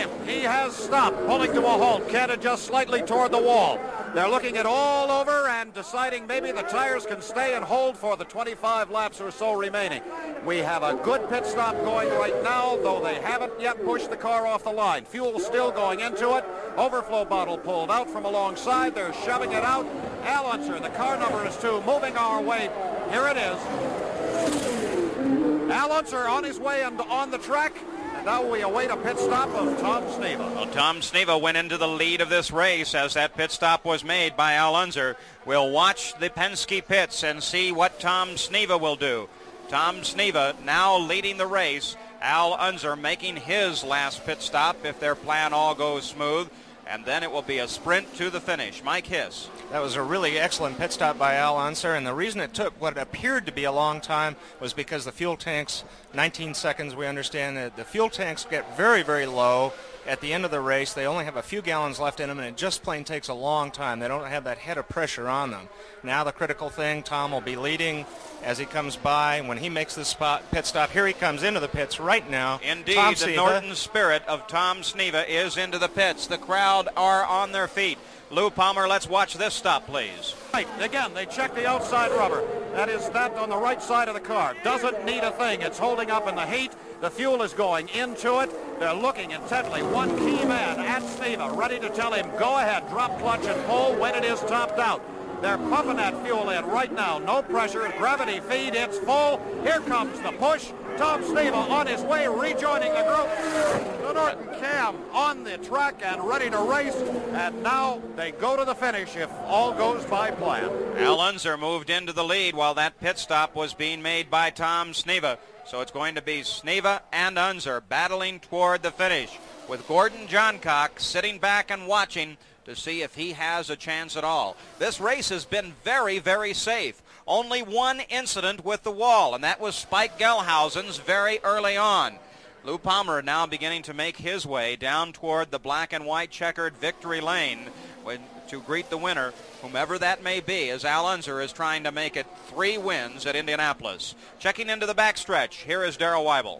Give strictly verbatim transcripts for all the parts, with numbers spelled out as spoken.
time. He has stopped, pulling to a halt. Can't adjust slightly toward the wall. They're looking it all over and deciding maybe the tires can stay and hold for the twenty-five laps or so remaining. We have a good pit stop going right now, though they haven't yet pushed the car off the line. Fuel still going into it. Overflow bottle pulled out from alongside. They're shoving it out. Al Unser, the car number is two, moving our way. Here it is. Al Unser on his way and on the track. Now we await a pit stop of Tom Sneva. Well, Tom Sneva went into the lead of this race as that pit stop was made by Al Unser. We'll watch the Penske pits and see what Tom Sneva will do. Tom Sneva now leading the race. Al Unser making his last pit stop if their plan all goes smooth. And then it will be a sprint to the finish. Mike Hiss. That was a really excellent pit stop by Al Unser, and the reason it took what appeared to be a long time was because the fuel tanks, nineteen seconds, we understand that the fuel tanks get very, very low at the end of the race. They only have a few gallons left in them, and it just plain takes a long time. They don't have that head of pressure on them. Now the critical thing, Tom will be leading as he comes by. When he makes this spot pit stop, here he comes into the pits right now. Indeed, Tom the Sneva. Norton spirit of Tom Sneva is into the pits. The crowd are on their feet. Lou Palmer, let's watch this stop, please. Right, again, they check the outside rubber. That is that on the right side of the car. Doesn't need a thing. It's holding up in the heat. The fuel is going into it. They're looking intently. One key man at Sneva, ready to tell him, go ahead, drop clutch and pull when it is topped out. They're pumping that fuel in right now. No pressure, gravity feed, it's full. Here comes the push. Tom Sneva on his way, rejoining the group. The Norton Cam on the track and ready to race. And now they go to the finish if all goes by plan. Al Unser moved into the lead while that pit stop was being made by Tom Sneva. So it's going to be Sneva and Unser battling toward the finish, with Gordon Johncock sitting back and watching to see if he has a chance at all. This race has been very, very safe. Only one incident with the wall, and that was Spike Gelhausen's very early on. Lou Palmer now beginning to make his way down toward the black and white checkered victory lane when, to greet the winner, whomever that may be, as Al Unser is trying to make it three wins at Indianapolis. Checking into the backstretch, here is Darrell Weibel.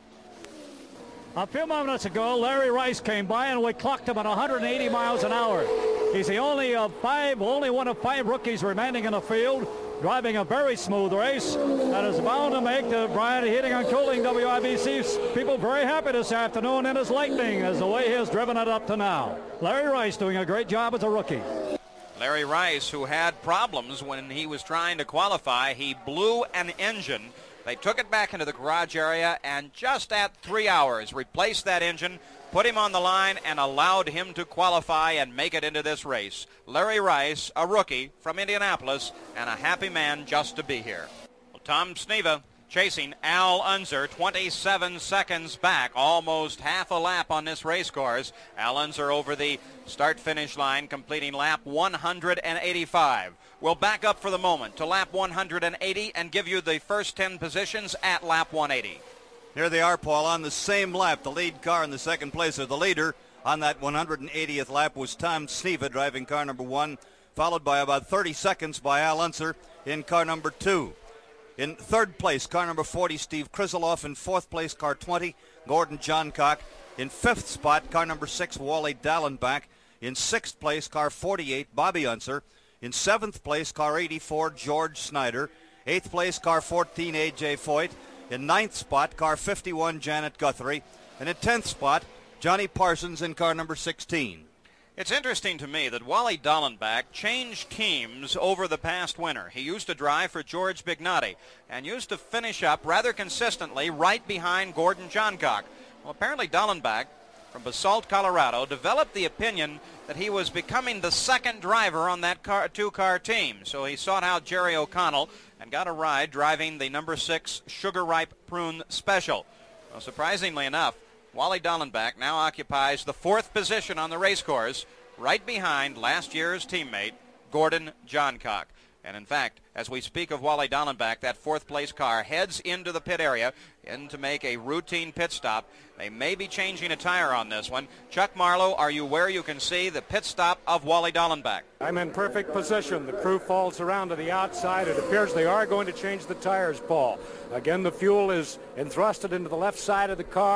A few moments ago, Larry Rice came by and we clocked him at one hundred eighty miles an hour. He's the only of five, only one of five rookies remaining in the field, driving a very smooth race that is bound to make the Bryant Heating and Cooling W I B C people very happy this afternoon in his Lightning as the way he has driven it up to now. Larry Rice doing a great job as a rookie. Larry Rice, who had problems when he was trying to qualify, he blew an engine. They took it back into the garage area and just at three hours replaced that engine, put him on the line, and allowed him to qualify and make it into this race. Larry Rice, a rookie from Indianapolis, and a happy man just to be here. Well, Tom Sneva chasing Al Unser, twenty-seven seconds back, almost half a lap on this race course. Al Unser over the start-finish line, completing lap one hundred eighty-five. We'll back up for the moment to lap one hundred eighty and give you the first ten positions at lap one eighty. Here they are, Paul, on the same lap. The lead car in the second place, or the leader on that one hundred eightieth lap, was Tom Sneva driving car number one, followed by about thirty seconds by Al Unser in car number two. In third place, car number forty, Steve Krizzoloff. In fourth place, car twenty, Gordon Johncock. In fifth spot, car number six, Wally Dallenbach. In sixth place, car forty-eight, Bobby Unser. In seventh place, car eighty-four, George Snyder. Eighth place, car fourteen, A J Foyt. In ninth spot, car fifty-one, Janet Guthrie. And in tenth spot, Johnny Parsons in car number sixteen. It's interesting to me that Wally Dallenbach changed teams over the past winter. He used to drive for George Bignotti and used to finish up rather consistently right behind Gordon Johncock. Well, apparently Dallenbach from Basalt, Colorado, developed the opinion that he was becoming the second driver on that car, two-car team. So he sought out Jerry O'Connell and got a ride driving the number six Sugar Ripe Prune Special. Well, surprisingly enough, Wally Dallenbach now occupies the fourth position on the race course, right behind last year's teammate, Gordon Johncock. And in fact, as we speak of Wally Dallenbach, that fourth place car heads into the pit area in to make a routine pit stop. They may be changing a tire on this one. Chuck Marlowe, are you where you can see the pit stop of Wally Dallenbach? I'm in perfect position. The crew falls around to the outside. It appears they are going to change the tires, Paul. Again, the fuel is entrusted into the left side of the car.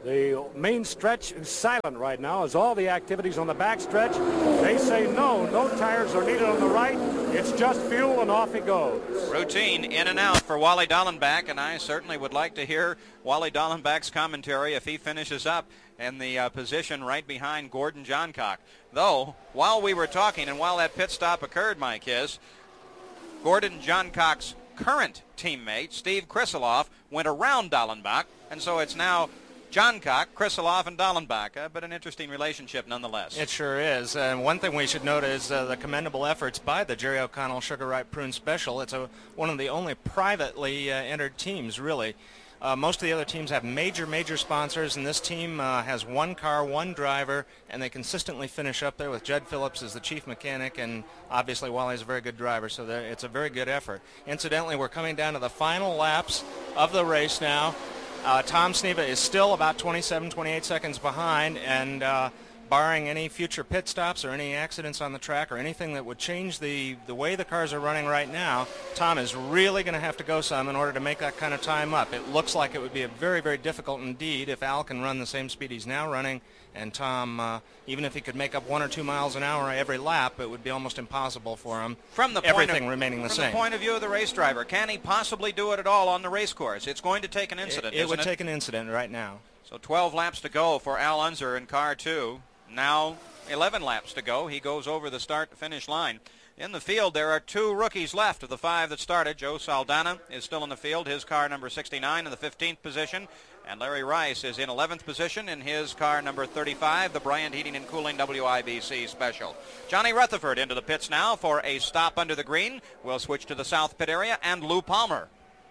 The main stretch is silent right now as all the activities on the back stretch. They say no, no tires are needed on the right. It's just fuel and off he goes. Routine in and out for Wally Dallenbach, and I certainly would like to hear Wally Dallenbach's commentary if he finishes up in the uh, position right behind Gordon Johncock. Though, while we were talking and while that pit stop occurred, Mike Hiss, Gordon Johncock's current teammate, Steve Krisiloff, went around Dallenbach, and so it's now Johncock, Krisiloff, and Dallenbach, uh, but an interesting relationship nonetheless. It sure is. And one thing we should note is uh, the commendable efforts by the Jerry O'Connell Sugar Ripe Prune Special. It's a, one of the only privately uh, entered teams, really. Uh, most of the other teams have major, major sponsors, and this team uh, has one car, one driver, and they consistently finish up there with Judd Phillips as the chief mechanic, and obviously Wally's a very good driver, so it's a very good effort. Incidentally, we're coming down to the final laps of the race now. Uh, Tom Sneva is still about twenty-seven, twenty-eight seconds behind, and uh, barring any future pit stops or any accidents on the track or anything that would change the, the way the cars are running right now, Tom is really going to have to go some in order to make that kind of time up. It looks like it would be a very, very difficult indeed if Al can run the same speed he's now running, and Tom, uh, even if he could make up one or two miles an hour every lap, it would be almost impossible for him. From the everything point of, remaining the from same. From the point of view of the race driver, can he possibly do it at all on the race course? It's going to take an incident, It, it isn't would it? take an incident right now. So twelve laps to go for Al Unser in car two. Now eleven laps to go. He goes over the start-to-finish line. In the field, there are two rookies left of the five that started. Joe Saldana is still in the field, his car number sixty-nine in the fifteenth position. And Larry Rice is in eleventh position in his car number thirty-five, the Bryant Heating and Cooling W I B C Special. Johnny Rutherford into the pits now for a stop under the green. We'll switch to the south pit area, and Lou Palmer.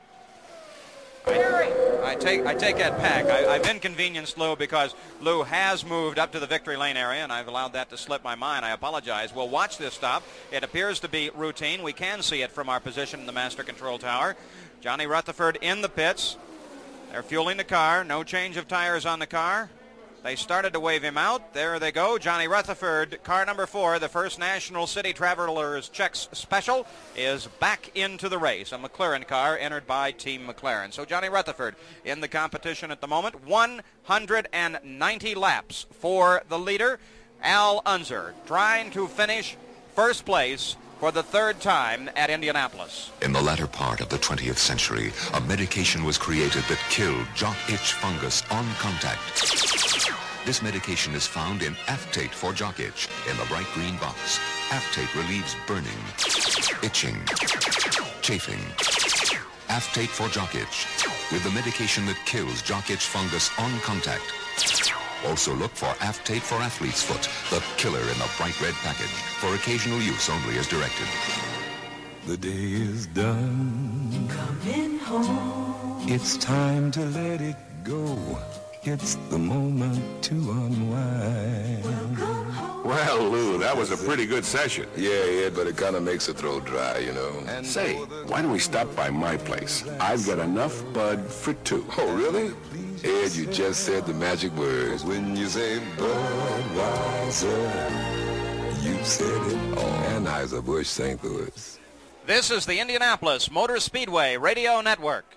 I, I take I take that back. I, I've inconvenienced Lou because Lou has moved up to the victory lane area, and I've allowed that to slip my mind. I apologize. We'll watch this stop. It appears to be routine. We can see it from our position in the master control tower. Johnny Rutherford in the pits. They're fueling the car. No change of tires on the car. They started to wave him out. There they go. Johnny Rutherford, car number four, the first National City Travelers Checks Special, is back into the race. A McLaren car entered by Team McLaren. So Johnny Rutherford in the competition at the moment. one hundred ninety laps for the leader. Al Unser trying to finish first place for the third time at Indianapolis. In the latter part of the twentieth century, a medication was created that killed jock itch fungus on contact. This medication is found in Aftate for jock itch in the bright green box. Aftate relieves burning, itching, chafing. Aftate for jock itch, with the medication that kills jock itch fungus on contact. Also look for Aftate for athlete's foot, the killer in the bright red package, for occasional use only as directed. The day is done. Coming home. It's time to let it go. It's the moment to unwind. Well, Lou, that was a pretty good session. Yeah, Ed, but it kind of makes the throat dry, you know. And say, why don't we stop by my place? I've got enough bud for two. Oh, really? Ed, you just said the magic words. When you say Budweiser, you said it all. Anheuser-Busch, Saint Louis. This is the Indianapolis Motor Speedway Radio Network.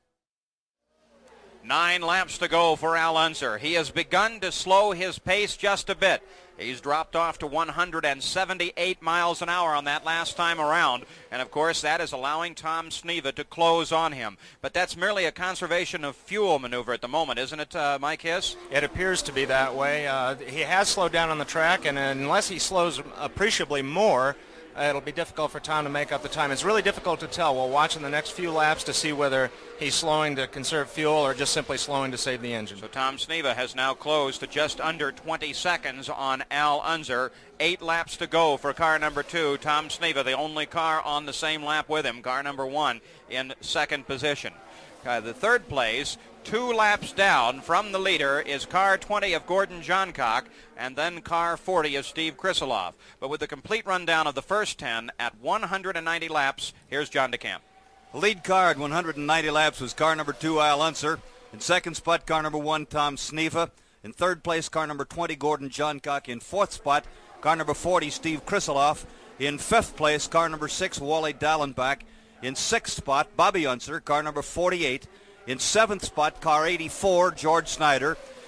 Nine laps to go for Al Unser. He has begun to slow his pace just a bit. He's dropped off to one hundred seventy-eight miles an hour on that last time around. And, of course, that is allowing Tom Sneva to close on him. But that's merely a conservation of fuel maneuver at the moment, isn't it, uh, Mike Hiss? It appears to be that way. Uh, he has slowed down on the track, and unless he slows appreciably more, it'll be difficult for Tom to make up the time. It's really difficult to tell. We'll watch in the next few laps to see whether he's slowing to conserve fuel or just simply slowing to save the engine. So Tom Sneva has now closed to just under twenty seconds on Al Unser. Eight laps to go for car number two. Tom Sneva, the only car on the same lap with him. Car number one in second position. Uh, the third place, two laps down from the leader, is car twenty of Gordon Johncock, and then car forty of Steve Krisiloff. But with the complete rundown of the first ten at one hundred ninety laps, here's John DeCamp. The lead car at one hundred ninety laps was car number two, Al Unser. In second spot, car number one, Tom Sneva. In third place, car number twenty, Gordon Johncock. In fourth spot, car number forty, Steve Krisiloff. In fifth place, car number six, Wally Dallenbach. In sixth spot, Bobby Unser, car number forty-eight. In seventh spot, car eighty-four, George Snyder.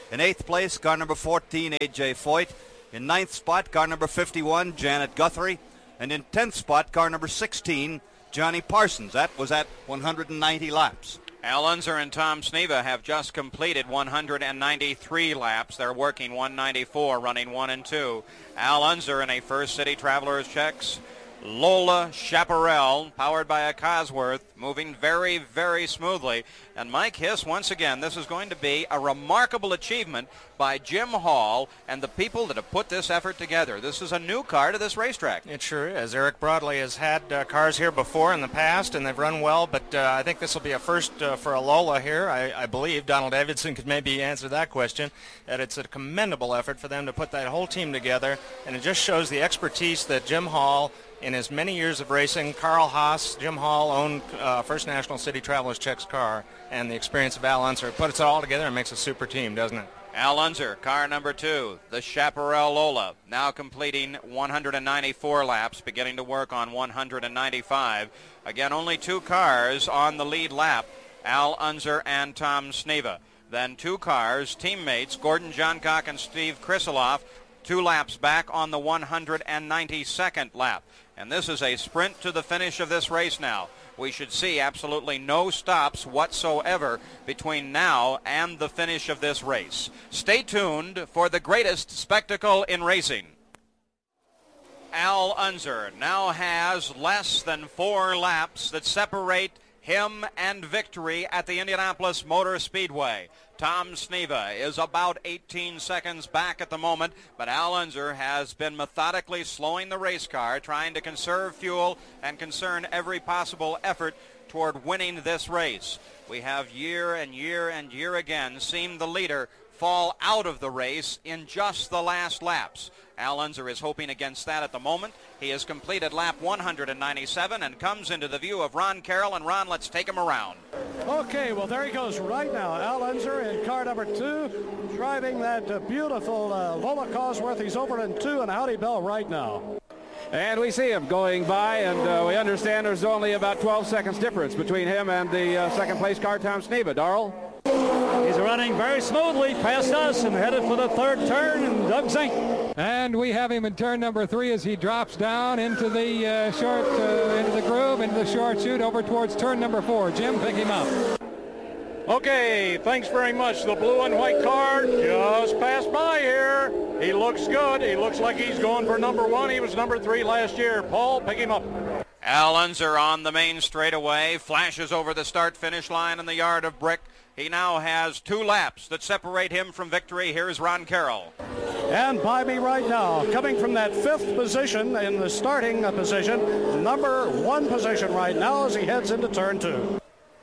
In eighth place, car number fourteen, A J Foyt. In ninth spot, car number fifty-one, Janet Guthrie. And in tenth spot, car number sixteen, Johnny Parsons. That was at one hundred ninety laps. Al Unser and Tom Sneva have just completed one hundred ninety-three laps. They're working one ninety-four, running one and two. Al Unser in a First City Travelers checks. Lola Chaparral, powered by a Cosworth, moving very, very smoothly. And Mike Hiss, once again, this is going to be a remarkable achievement by Jim Hall and the people that have put this effort together. This is a new car to this racetrack. It sure is. Eric Broadley has had uh, cars here before in the past, and they've run well, but uh, I think this will be a first uh, for a Lola here. I, I believe Donald Davidson could maybe answer that question, that it's a commendable effort for them to put that whole team together, and it just shows the expertise that Jim Hall, in his many years of racing, Carl Haas, Jim Hall owned uh, First National City Travelers Checks car, and the experience of Al Unser. It puts it all together and makes a super team, doesn't it? Al Unser, car number two, the Chaparral Lola, now completing one hundred ninety-four laps, beginning to work on one hundred ninety-five. Again, only two cars on the lead lap, Al Unser and Tom Sneva. Then two cars, teammates, Gordon Johncock and Steve Krisiloff, two laps back on the one hundred ninety-second lap. And this is a sprint to the finish of this race now. We should see absolutely no stops whatsoever between now and the finish of this race. Stay tuned for the greatest spectacle in racing. Al Unser now has less than four laps that separate him and victory at the Indianapolis Motor Speedway. Tom Sneva is about eighteen seconds back at the moment, but Al Unser has been methodically slowing the race car, trying to conserve fuel and concern every possible effort toward winning this race. We have year and year and year again seen the leader fall out of the race in just the last laps. Al Unser is hoping against that at the moment. He has completed lap one hundred ninety-seven and comes into the view of Ron Carroll. And Ron, let's take him around. Okay, well, there he goes right now. Al Unser in car number two, driving that uh, beautiful uh, Lola Cosworth. He's over in two and Howdy Bell right now. And we see him going by, and uh, we understand there's only about twelve seconds difference between him and the uh, second place car, Tom Sneva. Darrell? He's running very smoothly past us and headed for the third turn, and Doug Zink. And we have him in turn number three as he drops down into the uh, short, uh, into the groove, into the short chute, over towards turn number four. Jim, pick him up. Okay, thanks very much. The blue and white car just passed by here. He looks good. He looks like he's going for number one. He was number three last year. Paul, pick him up. Al Unser on the main straightaway, flashes over the start-finish line in the yard of brick. He now has two laps that separate him from victory. Here's Ron Carroll. And by me right now, coming from that fifth position in the starting position, number one position right now as he heads into turn two.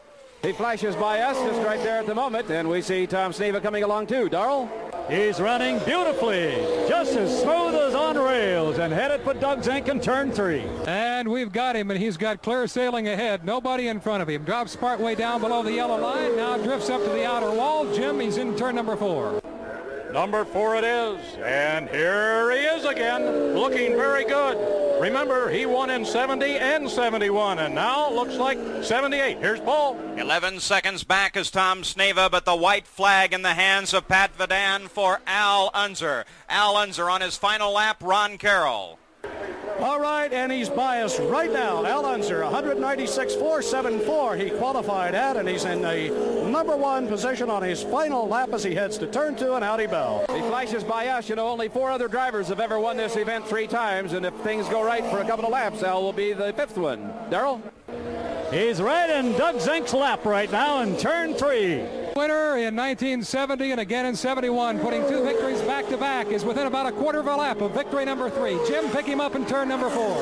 He flashes by us just right there at the moment, and we see Tom Sneva coming along too. Darrell? He's running beautifully, just as smooth as on rails, and headed for Doug Zink in turn three. And we've got him, and he's got clear sailing ahead. Nobody in front of him. Drops partway down below the yellow line, now drifts up to the outer wall. Jim, he's in turn number four. Number four it is, and here he is again, looking very good. Remember, he won in seventy and seventy-one, and now looks like seventy-eight. Here's Paul. eleven seconds back is Tom Sneva, but the white flag in the hands of Pat Vadan for Al Unser. Al Unser on his final lap, Ron Carroll. All right, and he's by us right now. Al Unser, one ninety-six point four seven four he qualified at, and he's in the number one position on his final lap as he heads to turn two and Howdy Bell. He flashes by us. You know, only four other drivers have ever won this event three times, and if things go right for a couple of laps, Al will be the fifth one. Darrell? He's right in Doug Zink's lap right now in turn three. Winner in nineteen seventy and again in seventy-one, putting two victories back to back, is within about a quarter of a lap of victory number three. Jim, pick him up in turn number four.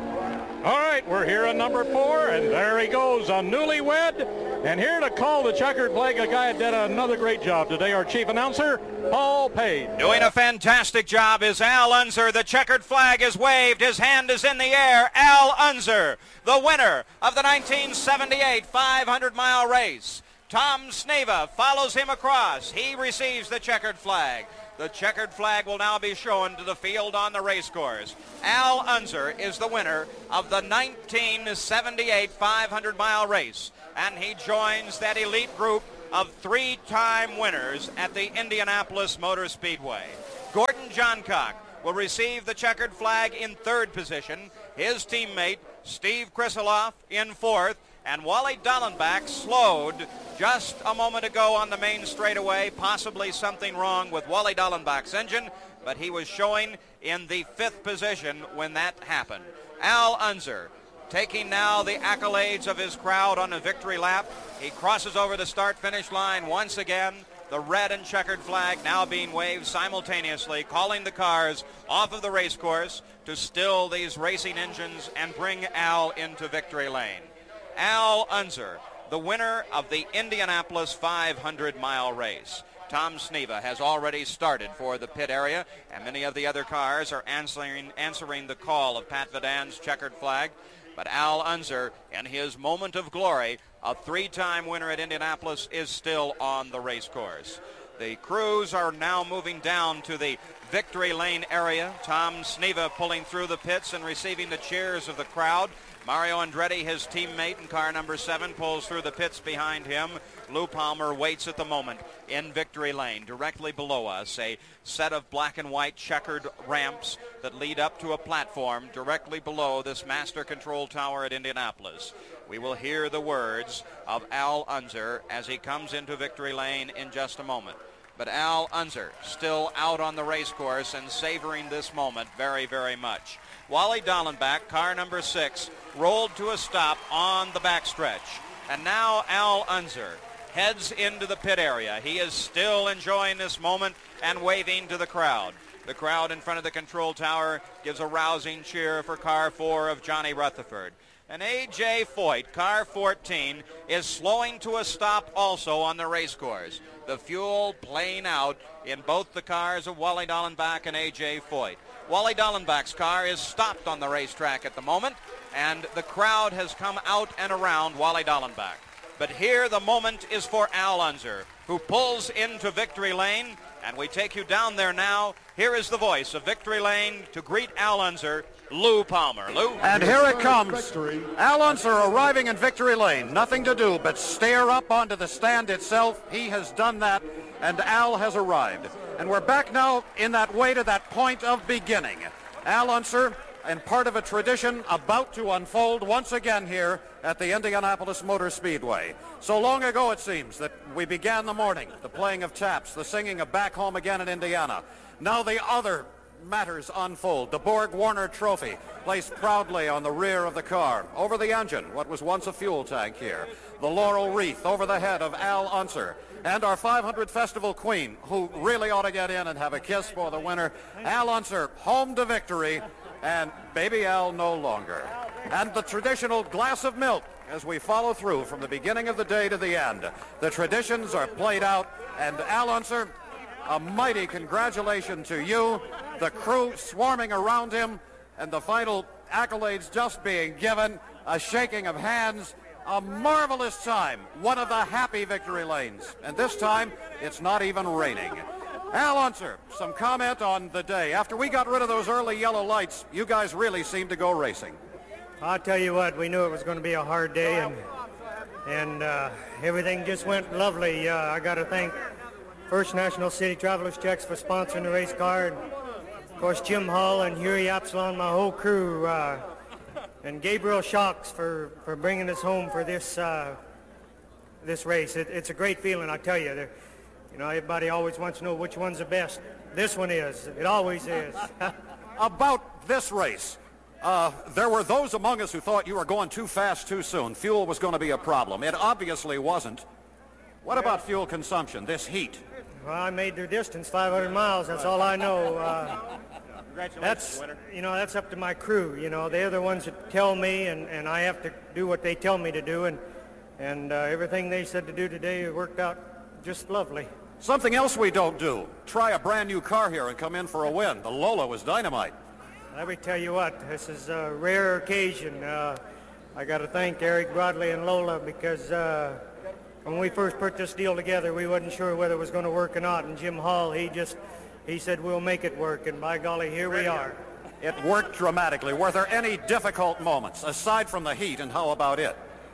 All right, we're here in number four, and there he goes, a newlywed. And here to call the checkered flag, a guy that did another great job today, our chief announcer, Paul Page. Doing a fantastic job is Al Unser. The checkered flag is waved. His hand is in the air. Al Unser, the winner of the nineteen seventy-eight five hundred mile race. Tom Sneva follows him across. He receives the checkered flag. The checkered flag will now be shown to the field on the race course. Al Unser is the winner of the nineteen seventy-eight five hundred mile race, and he joins that elite group of three-time winners at the Indianapolis Motor Speedway. Gordon Johncock will receive the checkered flag in third position. His teammate, Steve Krisiloff, in fourth. And Wally Dallenbach slowed just a moment ago on the main straightaway. Possibly something wrong with Wally Dallenbach's engine, but he was showing in the fifth position when that happened. Al Unser taking now the accolades of his crowd on a victory lap. He crosses over the start-finish line once again. The red and checkered flag now being waved simultaneously, calling the cars off of the race course to still these racing engines and bring Al into victory lane. Al Unser, the winner of the Indianapolis five hundred mile race. Tom Sneva has already started for the pit area, and many of the other cars are answering, answering the call of Pat Vidan's checkered flag. But Al Unser, in his moment of glory, a three-time winner at Indianapolis, is still on the race course. The crews are now moving down to the victory lane area. Tom Sneva pulling through the pits and receiving the cheers of the crowd. Mario Andretti, his teammate in car number seven, pulls through the pits behind him. Lou Palmer waits at the moment in victory lane. Directly below us, a set of black and white checkered ramps that lead up to a platform directly below this master control tower at Indianapolis. We will hear the words of Al Unser as he comes into victory lane in just a moment. But Al Unser still out on the race course and savoring this moment very, very much. Wally Dallenbach, car number six, rolled to a stop on the backstretch. And now Al Unser heads into the pit area. He is still enjoying this moment and waving to the crowd. The crowd in front of the control tower gives a rousing cheer for car four of Johnny Rutherford. And A J Foyt, car fourteen, is slowing to a stop also on the race course. The fuel playing out in both the cars of Wally Dallenbach and A J Foyt. Wally Dallenbach's car is stopped on the racetrack at the moment, and the crowd has come out and around Wally Dallenbach. But here the moment is for Al Unser, who pulls into victory lane, and we take you down there now. Here is the voice of victory lane to greet Al Unser, Lou Palmer. Lou. And here it comes. Al Unser arriving in victory lane. Nothing to do but stare up onto the stand itself. He has done that, and Al has arrived. And we're back now in that way to that point of beginning. Al Unser, and part of a tradition about to unfold once again here at the Indianapolis Motor Speedway. So long ago, it seems, that we began the morning, the playing of taps, the singing of Back Home Again in Indiana. Now the other matters unfold. The Borg Warner Trophy placed proudly on the rear of the car. Over the engine, what was once a fuel tank here. The laurel wreath over the head of Al Unser. And our five hundred Festival Queen, who really ought to get in and have a kiss for the winner. Al Unser, home to victory, and Baby Al no longer. And the traditional glass of milk as we follow through from the beginning of the day to the end. The traditions are played out, and Al Unser, a mighty congratulations to you, the crew swarming around him, and the final accolades just being given, a shaking of hands, a marvelous time, one of the happy victory lanes. And this time, it's not even raining. Al Unser, some comment on the day. After we got rid of those early yellow lights, you guys really seemed to go racing. I'll tell you what, we knew it was going to be a hard day, and and uh, everything just went lovely. Uh, I got to thank First National City Travelers Checks for sponsoring the race car, and of course Jim Hall and Huey Absalon, my whole crew, uh, and Gabriel Shocks for, for bringing us home for this uh, this race. It, it's a great feeling, I tell you. They're, You know, everybody always wants to know which one's the best. This one is. It always is. About this race, uh, there were those among us who thought you were going too fast too soon. Fuel was going to be a problem. It obviously wasn't. What about fuel consumption, this heat? Well, I made their distance five hundred miles. That's all I know. Uh, Congratulations, that's, winner. you know, that's up to my crew. You know, they're the ones that tell me, and, and I have to do what they tell me to do. And, and uh, everything they said to do today worked out just lovely. Something else we don't do. Try a brand new car here and come in for a win. The Lola was dynamite. Let me tell you what, this is a rare occasion. Uh, I got to thank Eric Broadley and Lola because uh, when we first put this deal together, we wasn't sure whether it was going to work or not. And Jim Hall, he just, he said, we'll make it work. And by golly, here we are. It worked dramatically. Were there any difficult moments, aside from the heat, and how about it?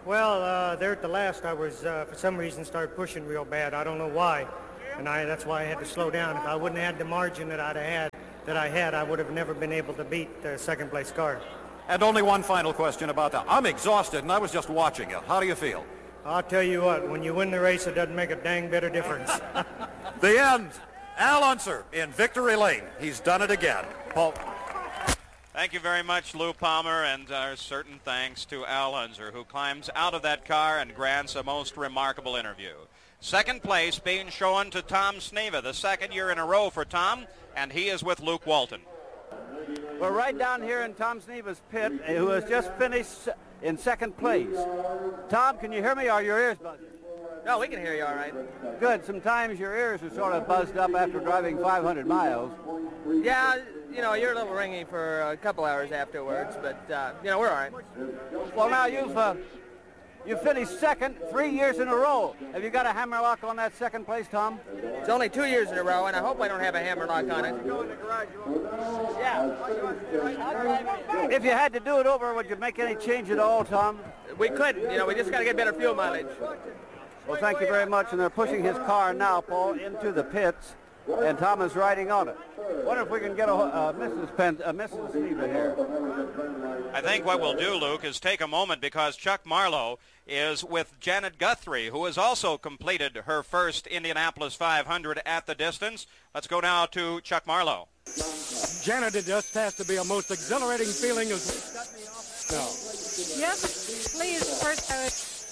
Well, uh, there at the last, I was, uh, for some reason, started pushing real bad. I don't know why, and I, that's why I had to slow down. If I wouldn't have had the margin that I'd have had, that I had, I would have never been able to beat the second-place car. And only one final question about that. I'm exhausted, and I was just watching it. How do you feel? I'll tell you what, when you win the race, it doesn't make a dang bit of difference. The end. Al Unser in victory lane. He's done it again. Paul. Thank you very much, Lou Palmer, and our certain thanks to Al Unser, who climbs out of that car and grants a most remarkable interview. Second place being shown to Tom Sneva, the second year in a row for Tom, and he is with Luke Walton. We're right down here in Tom Sneva's pit, who has just finished in second place. Tom, can you hear me, or are your ears buzzing? No, we can hear you all right. Good. Sometimes your ears are sort of buzzed up after driving five hundred miles. Yeah, you know, you're a little ringy for a couple hours afterwards, but, uh, you know, we're all right. Well, now you've uh, you finished second three years in a row. Have you got a hammerlock on that second place, Tom? It's only two years in a row, and I hope I don't have a hammerlock on it. Yeah. If you had to do it over, would you make any change at all, Tom? We could. You know, we just got to get better fuel mileage. Well, thank you very much. And they're pushing his car now, Paul, into the pits, and Tom is riding on it. Wonder if we can get a uh, Missus Penn, uh, Missus Sneva here. I think what we'll do, Luke, is take a moment because Chuck Marlowe is with Janet Guthrie, who has also completed her first Indianapolis five hundred at the distance. Let's go now to Chuck Marlowe. Janet, it just has to be a most exhilarating feeling. As no. Yes, please, first I would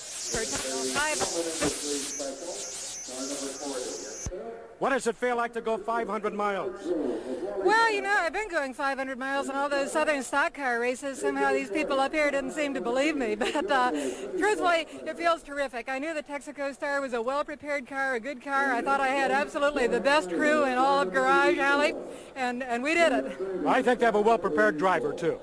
What does it feel like to go five hundred miles? Well, you know, I've been going five hundred miles in all those Southern stock car races. Somehow these people up here didn't seem to believe me. But uh, truthfully, it feels terrific. I knew the Texaco Star was a well-prepared car, a good car. I thought I had absolutely the best crew in all of Garage Alley, and, and we did it. I think they have a well-prepared driver, too.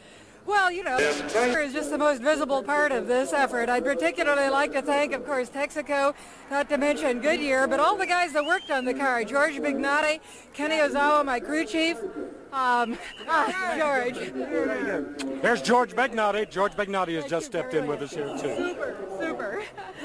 Well, you know, is just the most visible part of this effort. I'd particularly like to thank, of course, Texaco, not to mention Goodyear, but all the guys that worked on the car. George Bignati, Kenny Ozawa, my crew chief. Um, ah, George. There's George Bignati. George Bignati has just stepped in with us here, too. Super, super.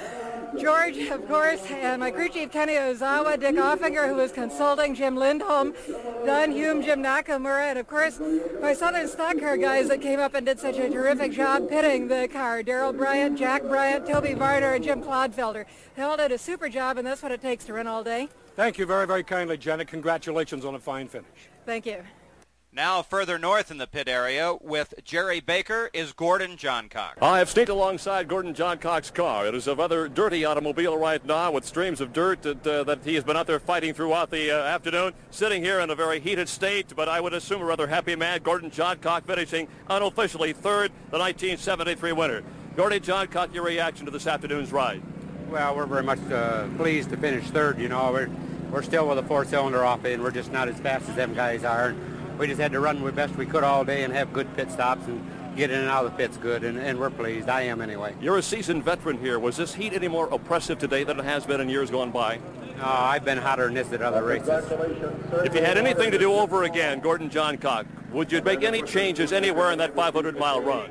George, of course, and my crew chief, Kenny Ozawa, Dick Offinger, who was consulting, Jim Lindholm, Don Hume, Jim Nakamura, and, of course, my Southern stock car guys that came up and did such a terrific job pitting the car. Darrell Bryant, Jack Bryant, Toby Varner, and Jim Clodfelder. They all did a super job, and that's what it takes to run all day. Thank you very, very kindly, Janet. Congratulations on a fine finish. Thank you. Now further north in the pit area with Jerry Baker is Gordon Johncock. I have stayed alongside Gordon Johncock's car. It is a rather dirty automobile right now with streams of dirt that, uh, that he has been out there fighting throughout the uh, afternoon, sitting here in a very heated state, but I would assume a rather happy man. Gordon Johncock finishing unofficially third, the nineteen seventy-three winner. Gordon Johncock, your reaction to this afternoon's ride? Well, we're very much uh, pleased to finish third. You know, we're, we're still with a four-cylinder off it, and we're just not as fast as them guys are. We just had to run the best we could all day and have good pit stops and get in and out of the pits good, and, and we're pleased. I am anyway. You're a seasoned veteran here. Was this heat any more oppressive today than it has been in years gone by? No, I've been hotter than this at other races. If you had anything to do over again, Gordon Johncock, would you make any changes anywhere in that five hundred mile run?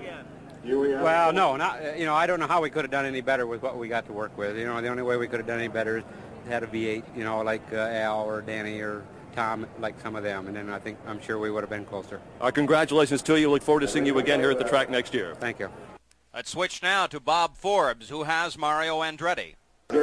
Well, no, not, you know, I don't know how we could have done any better with what we got to work with. You know, the only way we could have done any better is had a V eight, you know, like uh, Al or Danny or Tom, like some of them, and then I think I'm sure we would have been closer. Our congratulations to you. Look forward to seeing you again here at the track next year. Thank you. Let's switch now to Bob Forbes, who has Mario Andretti.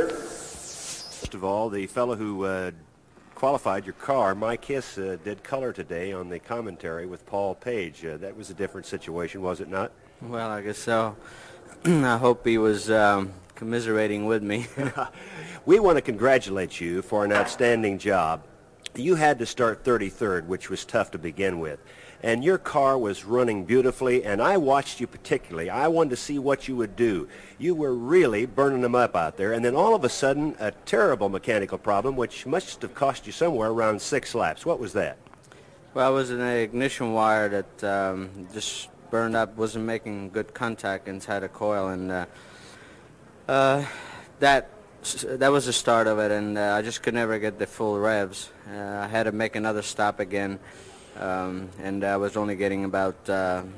First of all, the fellow who uh, qualified your car, Mike Hiss, uh, did color today on the commentary with Paul Page. Uh, that was a different situation, was it not? Well, I guess so. I hope he was um, commiserating with me. We want to congratulate you for an outstanding job. You had to start thirty-third, which was tough to begin with. And your car was running beautifully, and I watched you particularly. I wanted to see what you would do. You were really burning them up out there, and then all of a sudden, a terrible mechanical problem, which must have cost you somewhere around six laps. What was that? Well, it was an ignition wire that um, just burned up, wasn't making good contact inside the coil, and uh, uh, that that was the start of it, and uh, I just could never get the full revs. Uh, I had to make another stop again, um, and I was only getting about uh,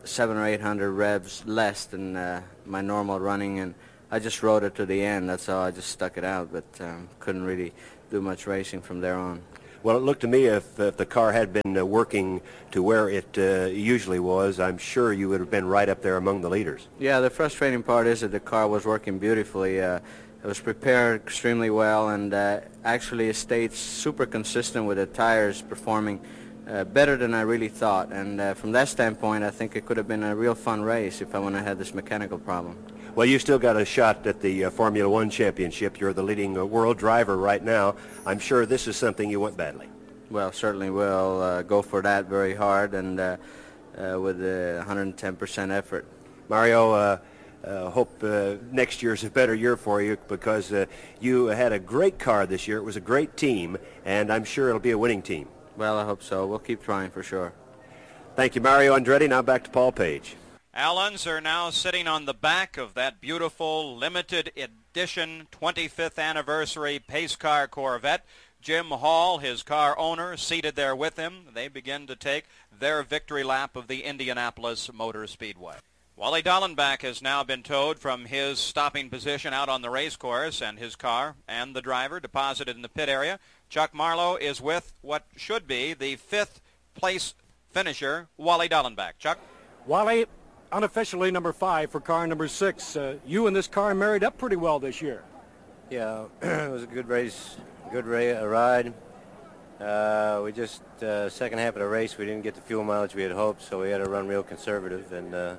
seven or eight hundred revs less than uh, my normal running, and I just rode it to the end. That's all. I just stuck it out, but um, couldn't really do much racing from there on. Well, it looked to me if, if the car had been uh, working to where it uh, usually was, I'm sure you would have been right up there among the leaders. Yeah, the frustrating part is that the car was working beautifully. Uh, it was prepared extremely well, and uh, actually it stayed super consistent with the tires performing uh, better than I really thought. And uh, from that standpoint, I think it could have been a real fun race if I wouldn't have had this mechanical problem. Well, you still got a shot at the uh, Formula One championship. You're the leading uh, world driver right now. I'm sure this is something you want badly. Well, certainly will uh, go for that very hard and uh, uh, with a one hundred ten percent effort. Mario, uh, uh, hope uh, next year's a better year for you because uh, you had a great car this year. It was a great team, and I'm sure it'll be a winning team. Well, I hope so. We'll keep trying for sure. Thank you, Mario Andretti. Now back to Paul Page. Al Unser now sitting on the back of that beautiful limited edition twenty-fifth anniversary pace car Corvette. Jim Hall, his car owner, seated there with him. They begin to take their victory lap of the Indianapolis Motor Speedway. Wally Dallenbach has now been towed from his stopping position out on the race course, and his car and the driver deposited in the pit area. Chuck Marlowe is with what should be the fifth place finisher, Wally Dallenbach. Chuck? Wally, unofficially number five for car number six. Uh, you and this car married up pretty well this year. Yeah, it was a good race, good ra- ride. Uh, we just, uh, second half of the race, we didn't get the fuel mileage we had hoped, so we had to run real conservative, and, uh,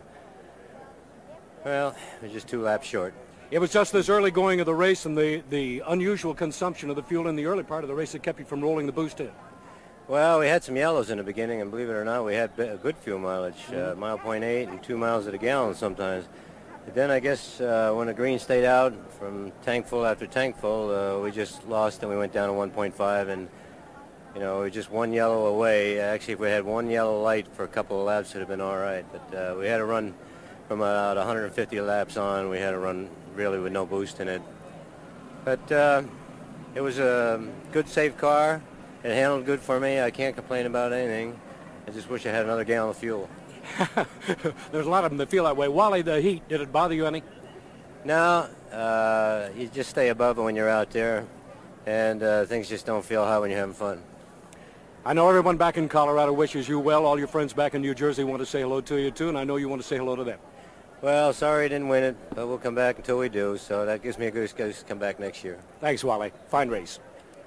well, we're just two laps short. It was just this early going of the race and the, the unusual consumption of the fuel in the early part of the race that kept you from rolling the boost in. Well, we had some yellows in the beginning, and believe it or not, we had a good fuel mileage, uh, mile point eight and two miles at a gallon sometimes. But then I guess uh, when the green stayed out from tank full after tank full, uh, we just lost and we went down to one point five, and you know, we were just one yellow away. Actually, if we had one yellow light for a couple of laps, it would have been all right. But uh, we had to run from about one hundred fifty laps on. We had to run really with no boost in it. But uh, it was a good, safe car. It handled good for me. I can't complain about anything. I just wish I had another gallon of fuel. There's a lot of them that feel that way. Wally, the heat, did it bother you any? No, uh, you just stay above it when you're out there, and uh, things just don't feel hot when you're having fun. I know everyone back in Colorado wishes you well. All your friends back in New Jersey want to say hello to you, too, and I know you want to say hello to them. Well, sorry I didn't win it, but we'll come back until we do, so that gives me a good excuse to come back next year. Thanks, Wally. Fine race.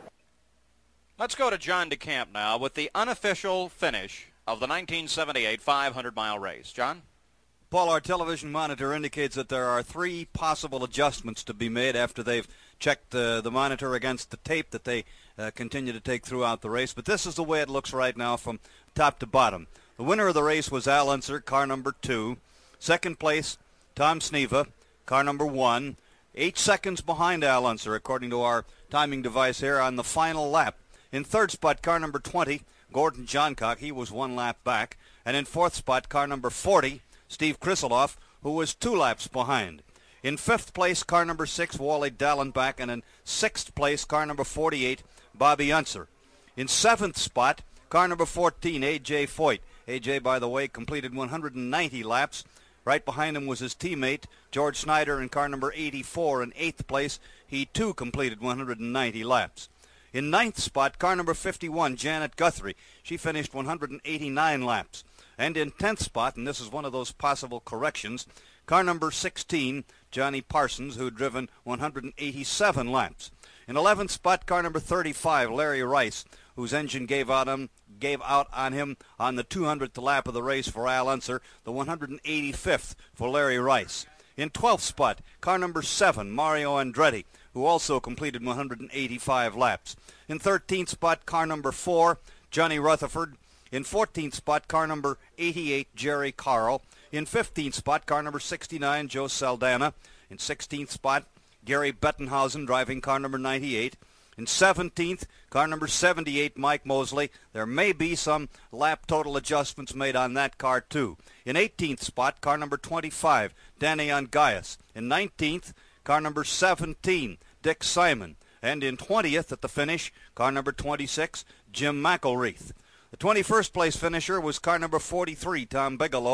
Let's go to John DeCamp now with the unofficial finish of the nineteen seventy-eight five hundred mile race. John? Paul, our television monitor indicates that there are three possible adjustments to be made after they've checked uh, the monitor against the tape that they uh, continue to take throughout the race. But this is the way it looks right now from top to bottom. The winner of the race was Al Unser, car number two. Second place, Tom Sneva, car number one. Eight seconds behind Al Unser, according to our timing device here, on the final lap. In third spot, car number twenty, Gordon Johncock. He was one lap back. And in fourth spot, car number forty, Steve Krisiloff, who was two laps behind. In fifth place, car number six, Wally Dallenbach. And in sixth place, car number forty-eight, Bobby Unser. In seventh spot, car number fourteen, A J Foyt. A J, by the way, completed one hundred ninety laps. Right behind him was his teammate, George Snyder, in car number eighty-four. In eighth place, he too completed one hundred ninety laps. In ninth spot, car number fifty-one, Janet Guthrie. She finished one hundred eighty-nine laps. And in tenth spot, and this is one of those possible corrections, car number sixteen, Johnny Parsons, who had driven one hundred eighty-seven laps. In eleventh spot, car number thirty-five, Larry Rice, whose engine gave out on, gave out on him on the two hundredth lap of the race for Al Unser, the one hundred eighty-fifth for Larry Rice. In twelfth spot, car number seven, Mario Andretti, who also completed one hundred eighty-five laps. In thirteenth spot, car number four, Johnny Rutherford. In fourteenth spot, car number eighty-eight, Jerry Carl. In fifteenth spot, car number sixty-nine, Joe Saldana. In sixteenth spot, Gary Bettenhausen driving car number ninety-eight. In seventeenth, car number seventy-eight, Mike Mosley. There may be some lap total adjustments made on that car, too. In eighteenth spot, car number twenty-five, Danny Ongaias. In nineteenth, car number seventeen, Dick Simon. And in twentieth at the finish, car number twenty-six, Jim McElreath. The twenty-first place finisher was car number forty-three, Tom Bigelow.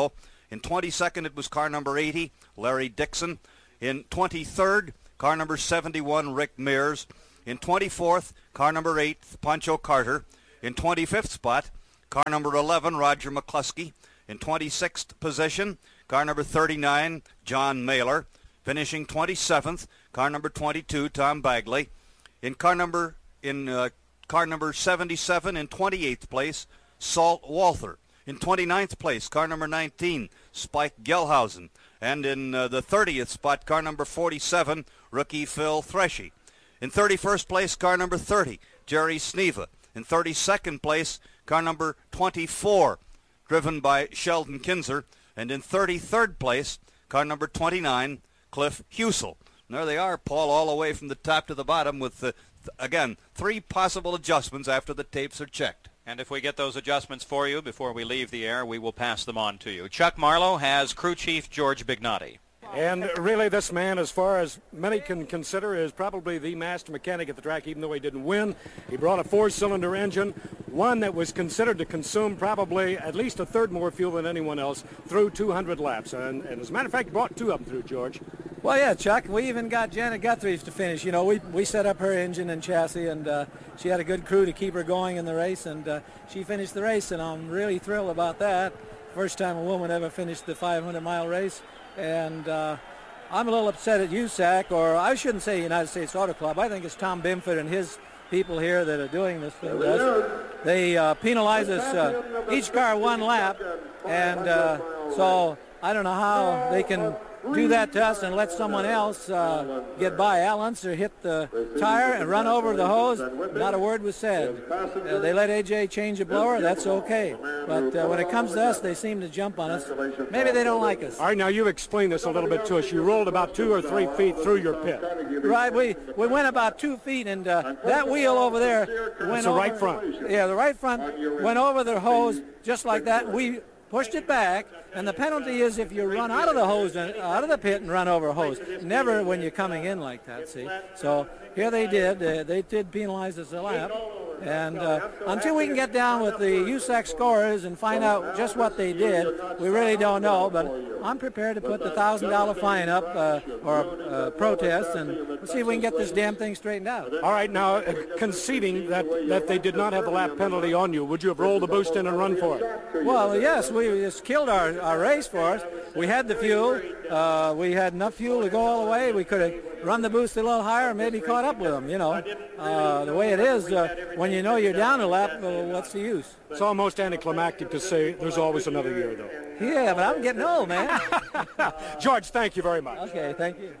In twenty-second, it was car number eighty, Larry Dixon. In twenty-third, car number seventy-one, Rick Mears. In twenty-fourth, car number eight, Pancho Carter. In twenty-fifth spot, car number eleven, Roger McCluskey. In twenty-sixth position, car number thirty-nine, John Mailer. Finishing twenty-seventh, car number twenty-two, Tom Bagley. In car number in uh, car number seventy-seven, in twenty-eighth place, Salt Walther. In twenty-ninth place, car number nineteen, Spike Gelhausen. And in uh, the thirtieth spot, car number forty-seven, rookie Phil Threshy. In thirty-first place, car number thirty, Jerry Sneva. In thirty-second place, car number twenty-four, driven by Sheldon Kinzer. And in thirty-third place, car number twenty-nine, Cliff Husel. And there they are, Paul, all the way from the top to the bottom with, uh, th again, three possible adjustments after the tapes are checked. And if we get those adjustments for you before we leave the air, we will pass them on to you. Chuck Marlowe has crew chief George Bignotti. And really, this man, as far as many can consider, is probably the master mechanic at the track, even though he didn't win. He brought a four-cylinder engine, one that was considered to consume probably at least a third more fuel than anyone else through two hundred laps. And, and as a matter of fact, he brought two of them through, George. Well, yeah, Chuck, we even got Janet Guthries to finish. You know, we, we set up her engine and chassis, and uh, she had a good crew to keep her going in the race, and uh, she finished the race, and I'm really thrilled about that. First time a woman ever finished the five hundred mile race. And uh, I'm a little upset at U S A C, or I shouldn't say United States Auto Club. I think it's Tom Bimford and his people here that are doing this thing. They uh, penalize us uh, each car one lap, and uh, so I don't know how they can do that to us and let someone else uh, get by. Al Unser hit the tire and run over the hose. Not a word was said. Uh, they let A J change a blower. That's okay. But uh, when it comes to us, they seem to jump on us. Maybe they don't like us. All right, now you explain this a little bit to us. You rolled about two or three feet through your pit. Right. We we went about two feet, and uh, that wheel over there went It's the over, right front. Yeah, the right front went over the hose just like that. We pushed it back, and the penalty is if you run out of the hose, and, out of the pit and run over a hose. Never when you're coming in like that, see. So here they did. Uh, they did penalize us a lap. And uh, until we can get down with the U S A C scorers and find out just what they did, we really don't know. But I'm prepared to put the one thousand dollar fine up uh, or uh, protest, and we'll see if we can get this damn thing straightened out. All right, now, uh, conceding that, that they did not have the lap penalty on you, would you have rolled the boost in and run for it? Well, yes, we just killed our, our race for us. We had the fuel. Uh, we had enough fuel to go all the way. We could have run the boost a little higher and maybe caught up with them, you know. Uh, the way it is, uh, when you know you're down a lap, uh, what's the use? It's almost anticlimactic to say there's always another year, though. Yeah, but I'm getting old, man. George, thank you very much. Okay, thank you.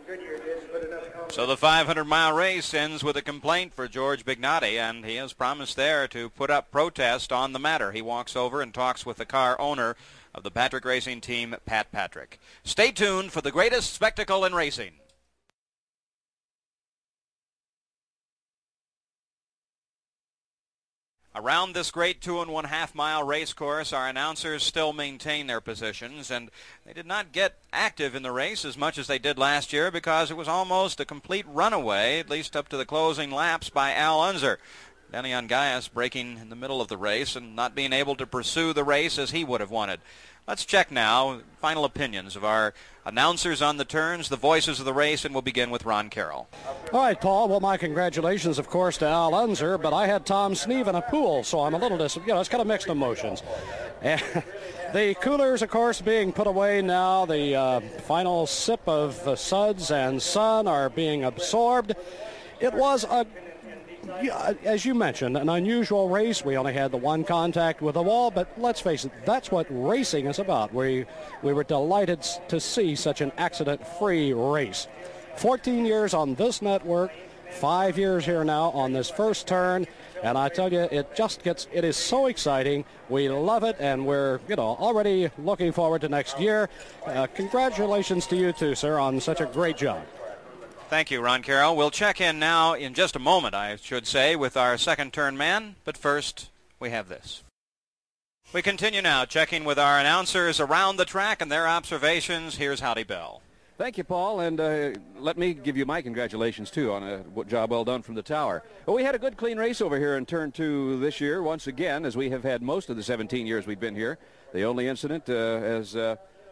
So the five hundred mile race ends with a complaint for George Bignotti, and he has promised there to put up protest on the matter. He walks over and talks with the car owner of the Patrick Racing Team, Pat Patrick. Stay tuned for the greatest spectacle in racing. Around this great two and one half mile race course, our announcers still maintain their positions, and they did not get active in the race as much as they did last year because it was almost a complete runaway, at least up to the closing laps, by Al Unser. Denion Gaius breaking in the middle of the race and not being able to pursue the race as he would have wanted. Let's check now final opinions of our announcers on the turns, the voices of the race, and we'll begin with Ron Carroll. All right, Paul. Well, my congratulations, of course, to Al Unser, but I had Tom Sneve in a pool, so I'm a little dis- you know, it's kind of mixed emotions. And the coolers, of course, being put away now. The uh, final sip of uh, suds and sun are being absorbed. It was a Yeah, as you mentioned, an unusual race. We only had the one contact with the wall, but let's face it, that's what racing is about. We, we were delighted to see such an accident-free race. fourteen years on this network, five years here now on this first turn, and I tell you, it just gets, it is so exciting. We love it, and we're, you know, already looking forward to next year. Uh, congratulations to you too, sir, on such a great job. Thank you, Ron Carroll. We'll check in now in just a moment, I should say, with our second turn man. But first, we have this. We continue now checking with our announcers around the track and their observations. Here's Howdy Bell. Thank you, Paul, and uh, let me give you my congratulations, too, on a job well done from the tower. Well, we had a good, clean race over here in Turn two this year, once again, as we have had most of the seventeen years we've been here. The only incident, uh, as uh,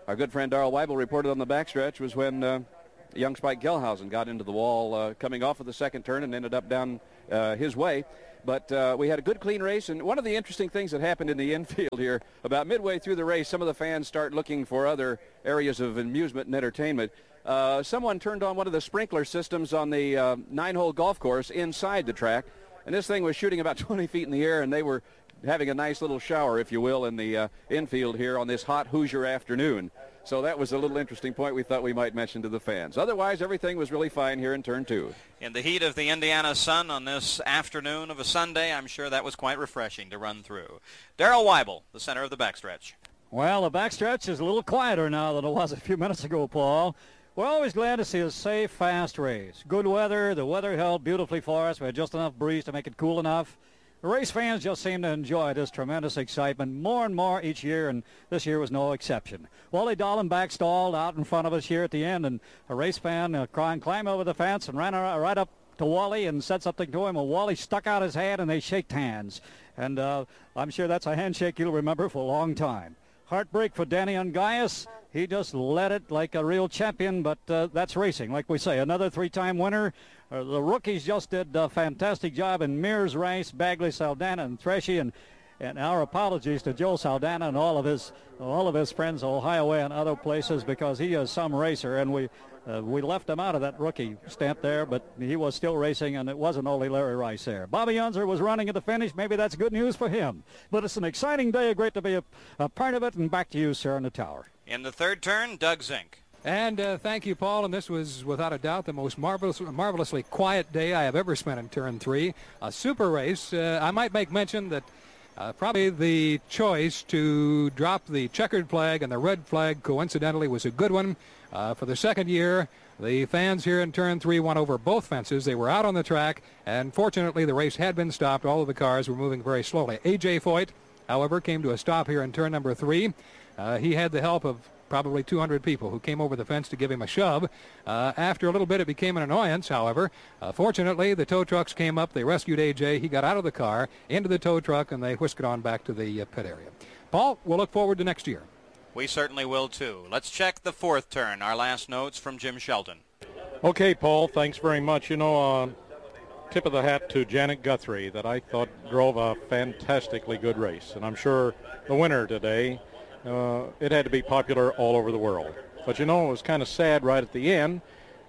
our good friend Darrell Weibel reported on the backstretch was when uh, young Spike Gelhausen got into the wall uh, coming off of the second turn and ended up down uh, his way. But uh, we had a good, clean race, and one of the interesting things that happened in the infield here, about midway through the race, some of the fans start looking for other areas of amusement and entertainment. Uh, someone turned on one of the sprinkler systems on the uh, nine-hole golf course inside the track, and this thing was shooting about twenty feet in the air, and they were having a nice little shower, if you will, in the uh, infield here on this hot Hoosier afternoon. So that was a little interesting point we thought we might mention to the fans. Otherwise, everything was really fine here in turn two. In the heat of the Indiana sun on this afternoon of a Sunday, I'm sure that was quite refreshing to run through. Darrell Weibel, the center of the backstretch. Well, the backstretch is a little quieter now than it was a few minutes ago, Paul. We're always glad to see a safe, fast race. Good weather. The weather held beautifully for us. We had just enough breeze to make it cool enough. The race fans just seem to enjoy this tremendous excitement more and more each year, and this year was no exception. Wally Dahlin backstalled out in front of us here at the end, and a race fan uh, crying, climbed over the fence and ran right up to Wally and said something to him, and Wally stuck out his hand, and they shaked hands. And uh, I'm sure that's a handshake you'll remember for a long time. Heartbreak for Danny Ungaius. He just led it like a real champion, but uh, that's racing, like we say. Another three-time winner. Uh, the rookies just did a fantastic job in Mears, Rice, Bagley, Saldana, and Threshy, and and our apologies to Joe Saldana and all of his all of his friends, Ohio Way and other places, because he is some racer, and we uh, we left him out of that rookie stint there, but he was still racing, and it wasn't only Larry Rice there. Bobby Unser was running at the finish. Maybe that's good news for him, but it's an exciting day. Great to be a, a part of it, and back to you, sir, in the tower. In the third turn, Doug Zink. And uh, thank you, Paul. And this was, without a doubt, the most marvelous, marvelously quiet day I have ever spent in turn three. A super race. Uh, I might make mention that uh, probably the choice to drop the checkered flag and the red flag, coincidentally, was a good one. Uh, for the second year, the fans here in turn three won over both fences. They were out on the track, and fortunately, the race had been stopped. All of the cars were moving very slowly. A J Foyt, however, came to a stop here in turn number three. Uh, he had the help of probably two hundred people who came over the fence to give him a shove. Uh, after a little bit, it became an annoyance, however. Uh, fortunately, the tow trucks came up. They rescued A J. He got out of the car, into the tow truck, and they whisked it on back to the uh, pit area. Paul, we'll look forward to next year. We certainly will, too. Let's check the fourth turn. Our last notes from Jim Shelton. Okay, Paul, thanks very much. You know, uh, tip of the hat to Janet Guthrie that I thought drove a fantastically good race. And I'm sure the winner today, uh, it had to be popular all over the world. But, you know, it was kind of sad right at the end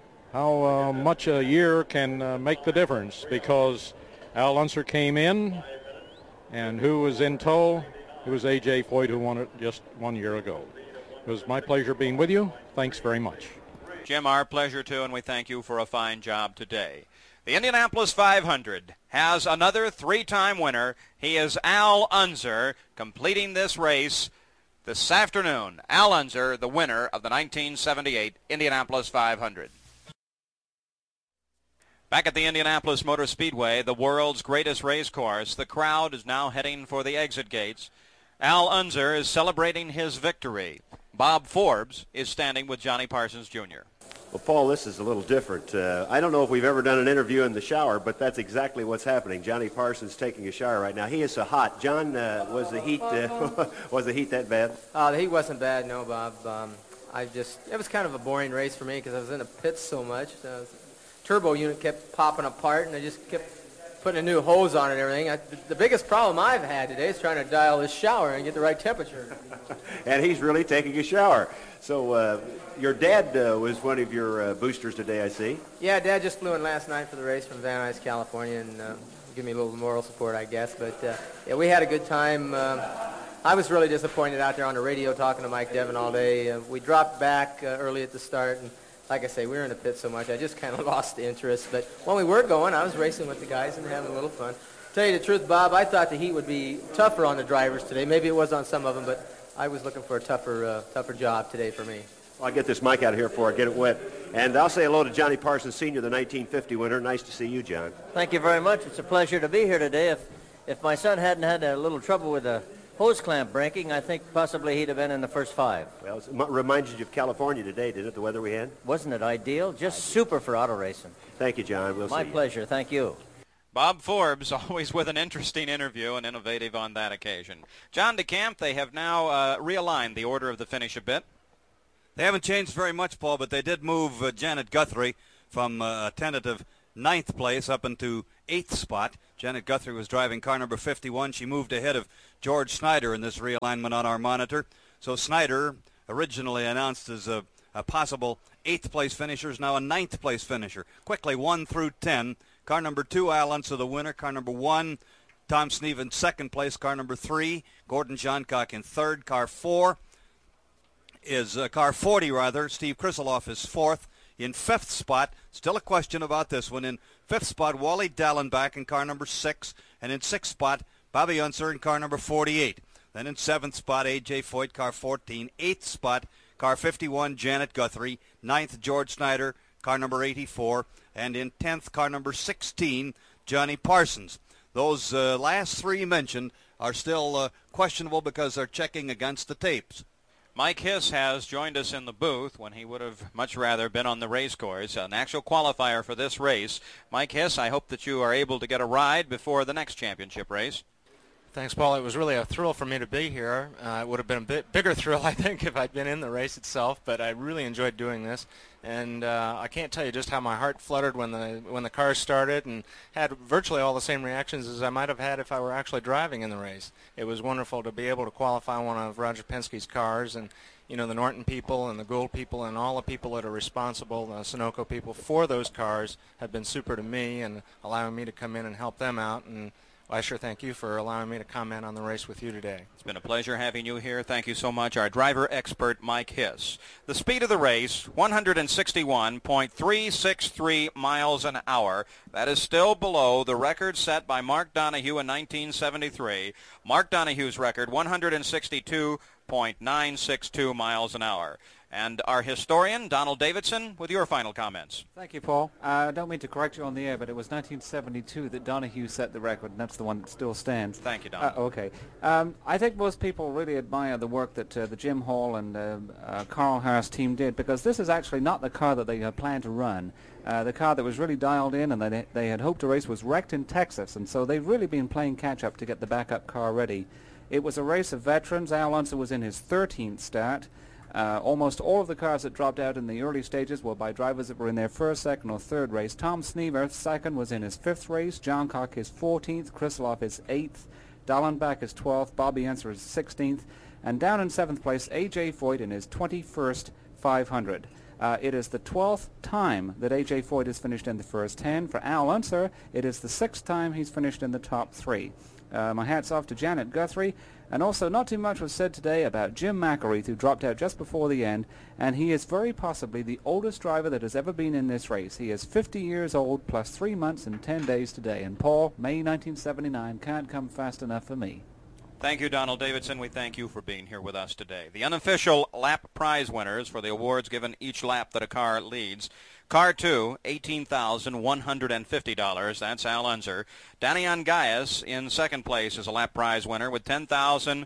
how uh, much a year can uh, make the difference, because Al Unser came in, and who was in tow? It was A J Foyt, who won it just one year ago. It was my pleasure being with you. Thanks very much. Jim, our pleasure, too, and we thank you for a fine job today. The Indianapolis five hundred has another three-time winner. He is Al Unser, completing this race this afternoon. Al Unser, the winner of the nineteen seventy-eight Indianapolis five hundred. Back at the Indianapolis Motor Speedway, the world's greatest race course, the crowd is now heading for the exit gates. Al Unser is celebrating his victory. Bob Forbes is standing with Johnny Parsons Junior Well, Paul, this is a little different. Uh, I don't know if we've ever done an interview in the shower, but that's exactly what's happening. Johnny Parsons taking a shower right now. He is so hot. John, uh, was the heat uh, was the heat that bad? Uh, the heat wasn't bad, no, Bob. Um, I just it was kind of a boring race for me because I was in the pits so much. The turbo unit kept popping apart, and I just kept putting a new hose on it and everything. I, the biggest problem I've had today is trying to dial this shower and get the right temperature. And he's really taking a shower. So uh, your dad uh, was one of your uh, boosters today, I see. Yeah, Dad just flew in last night for the race from Van Nuys, California, and uh, give me a little moral support, I guess. But uh, yeah, we had a good time. Um, I was really disappointed out there on the radio talking to Mike Devin all day. Uh, we dropped back uh, early at the start, and like I say, we were in the pit so much, I just kind of lost the interest. But when we were going, I was racing with the guys and having a little fun. Tell you the truth, Bob, I thought the heat would be tougher on the drivers today. Maybe it was on some of them, but I was looking for a tougher, uh, tougher job today for me. Well, I'll get this mic out of here before I get it wet. And I'll say hello to Johnny Parsons Senior, the nineteen fifty winner. Nice to see you, John. Thank you very much. It's a pleasure to be here today. If, if my son hadn't had a little trouble with a hose clamp breaking, I think possibly he'd have been in the first five. Well, it reminded you of California today, didn't it, the weather we had? Wasn't it ideal? Just super for auto racing. Thank you, John. We'll My see pleasure. You. Thank you. Bob Forbes, always with an interesting interview and innovative on that occasion. John DeCamp, they have now uh, realigned the order of the finish a bit. They haven't changed very much, Paul, but they did move uh, Janet Guthrie from uh, a tentative ninth place up into eighth spot. Janet Guthrie was driving car number fifty-one. She moved ahead of George Snyder in this realignment on our monitor. So Snyder, originally announced as a, a possible eighth place finisher, is now a ninth place finisher. Quickly, one through ten. Car number two, Al Unser, the winner. Car number one, Tom Sneve in second place. Car number three, Gordon Johncock in third. Car four is uh, car forty, rather. Steve Krisaloff is fourth. In fifth spot, still a question about this one. In fifth spot, Wally Dallenbach in car number six. And in sixth spot, Bobby Unser in car number forty-eight. Then in seventh spot, A J Foyt, car fourteen. Eighth spot, car fifty-one, Janet Guthrie. Ninth, George Snyder, car number eighty-four. And in tenth, car number sixteen, Johnny Parsons. Those uh, last three mentioned are still uh, questionable because they're checking against the tapes. Mike Hiss has joined us in the booth when he would have much rather been on the race course, an actual qualifier for this race. Mike Hiss, I hope that you are able to get a ride before the next championship race. Thanks, Paul. It was really a thrill for me to be here. Uh, it would have been a bit bigger thrill, I think, if I'd been in the race itself, but I really enjoyed doing this. And uh, I can't tell you just how my heart fluttered when the when the cars started, and had virtually all the same reactions as I might have had if I were actually driving in the race. It was wonderful to be able to qualify one of Roger Penske's cars, and you know, the Norton people and the Gould people and all the people that are responsible, the Sunoco people, for those cars have been super to me and allowing me to come in and help them out. And I sure thank you for allowing me to comment on the race with you today. It's been a pleasure having you here. Thank you so much. Our driver expert, Mike Hiss. The speed of the race, one sixty-one point three six three miles an hour. That is still below the record set by Mark Donohue in nineteen seventy-three. Mark Donohue's record, one sixty-two point nine six two miles an hour. And our historian, Donald Davidson, with your final comments. Thank you, Paul. I uh, don't mean to correct you on the air, but it was nineteen seventy-two that Donohue set the record, and that's the one that still stands. Thank you, Don. Uh, okay. Um, I think most people really admire the work that uh, the Jim Hall and uh, uh, Carl Harris team did, because this is actually not the car that they had planned to run. Uh, the car that was really dialed in and that they, they had hoped to race was wrecked in Texas, and so they've really been playing catch-up to get the backup car ready. It was a race of veterans. Al Unser was in his thirteenth start. Uh, almost all of the cars that dropped out in the early stages were by drivers that were in their first, second, or third race. Tom Snever, second, was in his fifth race. Johncock his fourteenth. Krisaloff his eighth. Dallenbach his twelfth. Bobby Unser his sixteenth. And down in seventh place, A J Foyt in his twenty-first five hundred. Uh, it is the twelfth time that A J Foyt has finished in the first ten. For Al Unser, it is the sixth time he's finished in the top three. Uh, my hat's off to Janet Guthrie. And also, not too much was said today about Jim McElreath, who dropped out just before the end, and he is very possibly the oldest driver that has ever been in this race. He is fifty years old, plus three months and ten days today. And Paul, May nineteen seventy-nine can't come fast enough for me. Thank you, Donald Davidson. We thank you for being here with us today. The unofficial lap prize winners for the awards given each lap that a car leads. Car two, eighteen thousand one hundred fifty dollars. That's Al Unser. Daniel Gaius in second place is a lap prize winner with ten thousand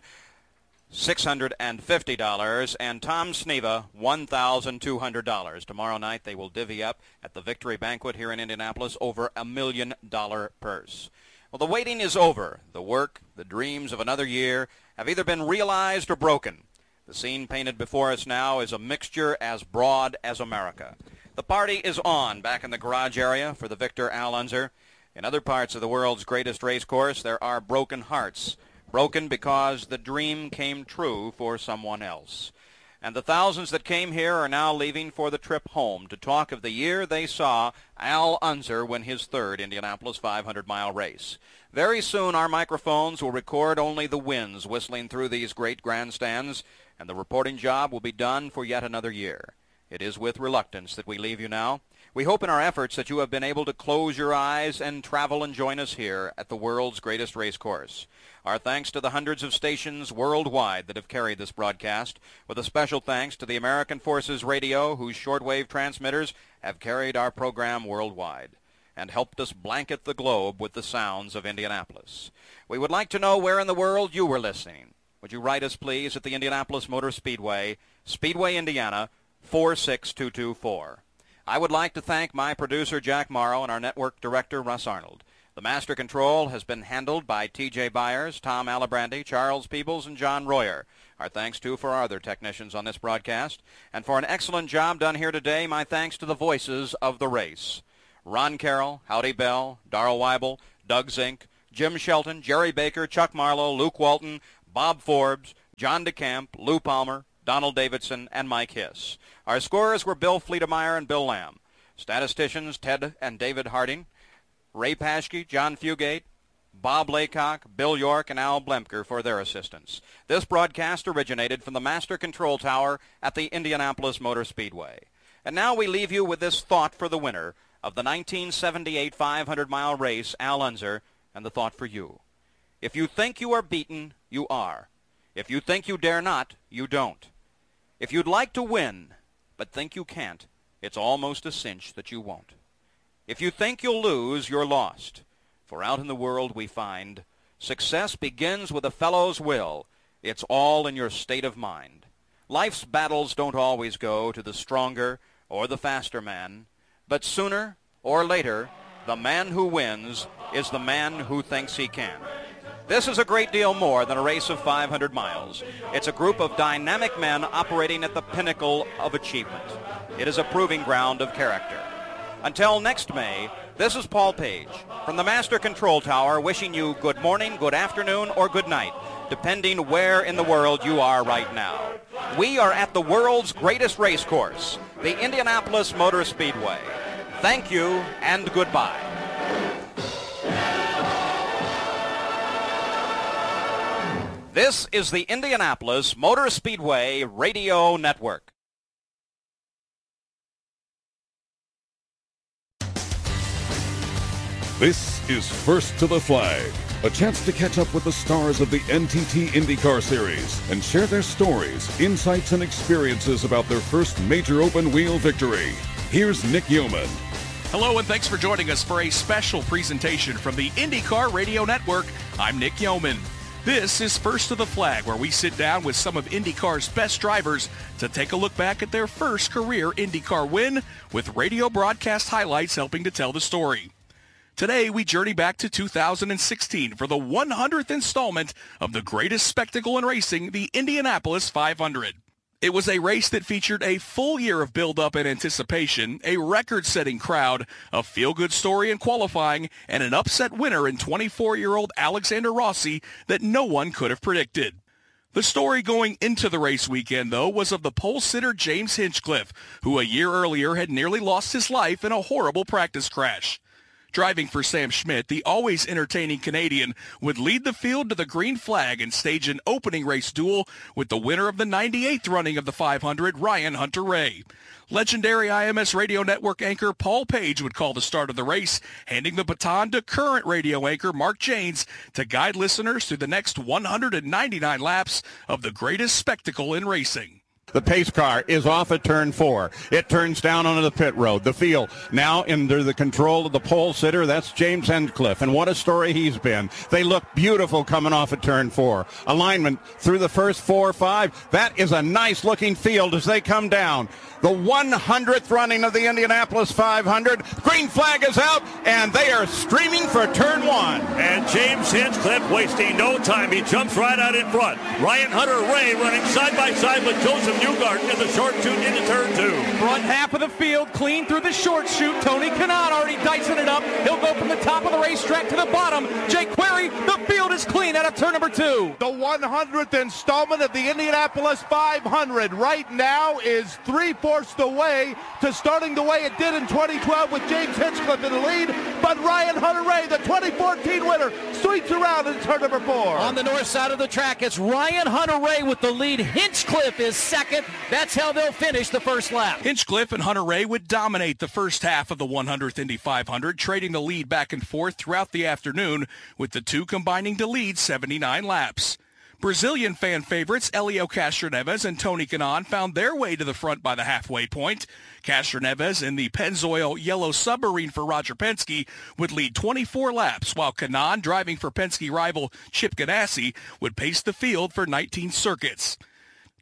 six hundred fifty dollars. And Tom Sneva, one thousand two hundred dollars. Tomorrow night they will divvy up at the Victory Banquet here in Indianapolis over a million dollar purse. Well, the waiting is over. The work, the dreams of another year have either been realized or broken. The scene painted before us now is a mixture as broad as America. The party is on back in the garage area for the victor Al Unser. In other parts of the world's greatest race course, there are broken hearts. Broken because the dream came true for someone else. And the thousands that came here are now leaving for the trip home to talk of the year they saw Al Unser win his third Indianapolis five hundred mile race. Very soon our microphones will record only the winds whistling through these great grandstands, and the reporting job will be done for yet another year. It is with reluctance that we leave you now. We hope in our efforts that you have been able to close your eyes and travel and join us here at the world's greatest race course. Our thanks to the hundreds of stations worldwide that have carried this broadcast, with a special thanks to the American Forces Radio, whose shortwave transmitters have carried our program worldwide and helped us blanket the globe with the sounds of Indianapolis. We would like to know where in the world you were listening. Would you write us, please, at the Indianapolis Motor Speedway, Speedway, Indiana, four six two two four. I would like to thank my producer, Jack Morrow, and our network director, Russ Arnold. The master control has been handled by T J Byers, Tom Alibrandi, Charles Peebles, and John Royer. Our thanks, too, for our other technicians on this broadcast. And for an excellent job done here today, my thanks to the voices of the race. Ron Carroll, Howdy Bell, Darrell Weibel, Doug Zink, Jim Shelton, Jerry Baker, Chuck Marlowe, Luke Walton, Bob Forbes, John DeCamp, Lou Palmer, Donald Davidson, and Mike Hiss. Our scorers were Bill Fleetemeyer and Bill Lamb. Statisticians Ted and David Harding, Ray Paschke, John Fugate, Bob Laycock, Bill York, and Al Blemker for their assistance. This broadcast originated from the Master Control Tower at the Indianapolis Motor Speedway. And now we leave you with this thought for the winner of the nineteen seventy-eight five hundred mile race, Al Unser, and the thought for you. If you think you are beaten, you are. If you think you dare not, you don't. If you'd like to win, but think you can't, it's almost a cinch that you won't. If you think you'll lose, you're lost. For out in the world we find success begins with a fellow's will. It's all in your state of mind. Life's battles don't always go to the stronger or the faster man, but sooner or later, the man who wins is the man who thinks he can. This is a great deal more than a race of five hundred miles. It's a group of dynamic men operating at the pinnacle of achievement. It is a proving ground of character. Until next May, this is Paul Page from the Master Control Tower wishing you good morning, good afternoon, or good night, depending where in the world you are right now. We are at the world's greatest race course, the Indianapolis Motor Speedway. Thank you and goodbye. This is the Indianapolis Motor Speedway Radio Network. This is First to the Flag, a chance to catch up with the stars of the N T T IndyCar Series and share their stories, insights, and experiences about their first major open-wheel victory. Here's Nick Yeoman. Hello, and thanks for joining us for a special presentation from the IndyCar Radio Network. I'm Nick Yeoman. This is First to the Flag, where we sit down with some of IndyCar's best drivers to take a look back at their first career IndyCar win, with radio broadcast highlights helping to tell the story. Today, we journey back to two thousand sixteen for the one hundredth installment of the greatest spectacle in racing, the Indianapolis five hundred. It was a race that featured a full year of build-up and anticipation, a record-setting crowd, a feel-good story in qualifying, and an upset winner in twenty-four-year-old Alexander Rossi that no one could have predicted. The story going into the race weekend, though, was of the pole sitter James Hinchcliffe, who a year earlier had nearly lost his life in a horrible practice crash. Driving for Sam Schmidt, the always entertaining Canadian would lead the field to the green flag and stage an opening race duel with the winner of the ninety-eighth running of the five hundred, Ryan Hunter-Reay. Legendary I M S Radio Network anchor Paul Page would call the start of the race, handing the baton to current radio anchor Mark Janes to guide listeners through the next one hundred ninety-nine laps of the greatest spectacle in racing. The pace car is off at turn four. It turns down onto the pit road. The field now under the control of the pole sitter. That's James Hinchcliffe, and what a story he's been. They look beautiful coming off at turn four. Alignment through the first four or five. That is a nice-looking field as they come down. The one hundredth running of the Indianapolis five hundred. Green flag is out, and they are streaming for turn one. And James Hinchcliffe wasting no time. He jumps right out in front. Ryan Hunter-Reay running side by side with Joseph Newgarden in the short chute into turn two. Front half of the field, clean through the short chute. Tony Kanaan already dicing it up. He'll go from the top of the racetrack to the bottom. Jake Query, the field is clean out of turn number two. The one hundredth installment of the Indianapolis five hundred right now is three-fourths the way to starting the way it did in twenty twelve with James Hinchcliffe in the lead, but Ryan Hunter-Reay, the twenty fourteen winner, sweeps around in turn number four. On the north side of the track, it's Ryan Hunter-Reay with the lead. Hinchcliffe is second. That's how they'll finish the first lap. Hinchcliffe and Hunter-Reay would dominate the first half of the one hundredth Indy five hundred, trading the lead back and forth throughout the afternoon, with the two combining to lead seventy-nine laps. Brazilian fan favorites Helio Castroneves and Tony Kanaan found their way to the front by the halfway point. Castroneves in the Pennzoil Yellow Submarine for Roger Penske would lead twenty-four laps, while Kanaan, driving for Penske rival Chip Ganassi, would pace the field for nineteen circuits.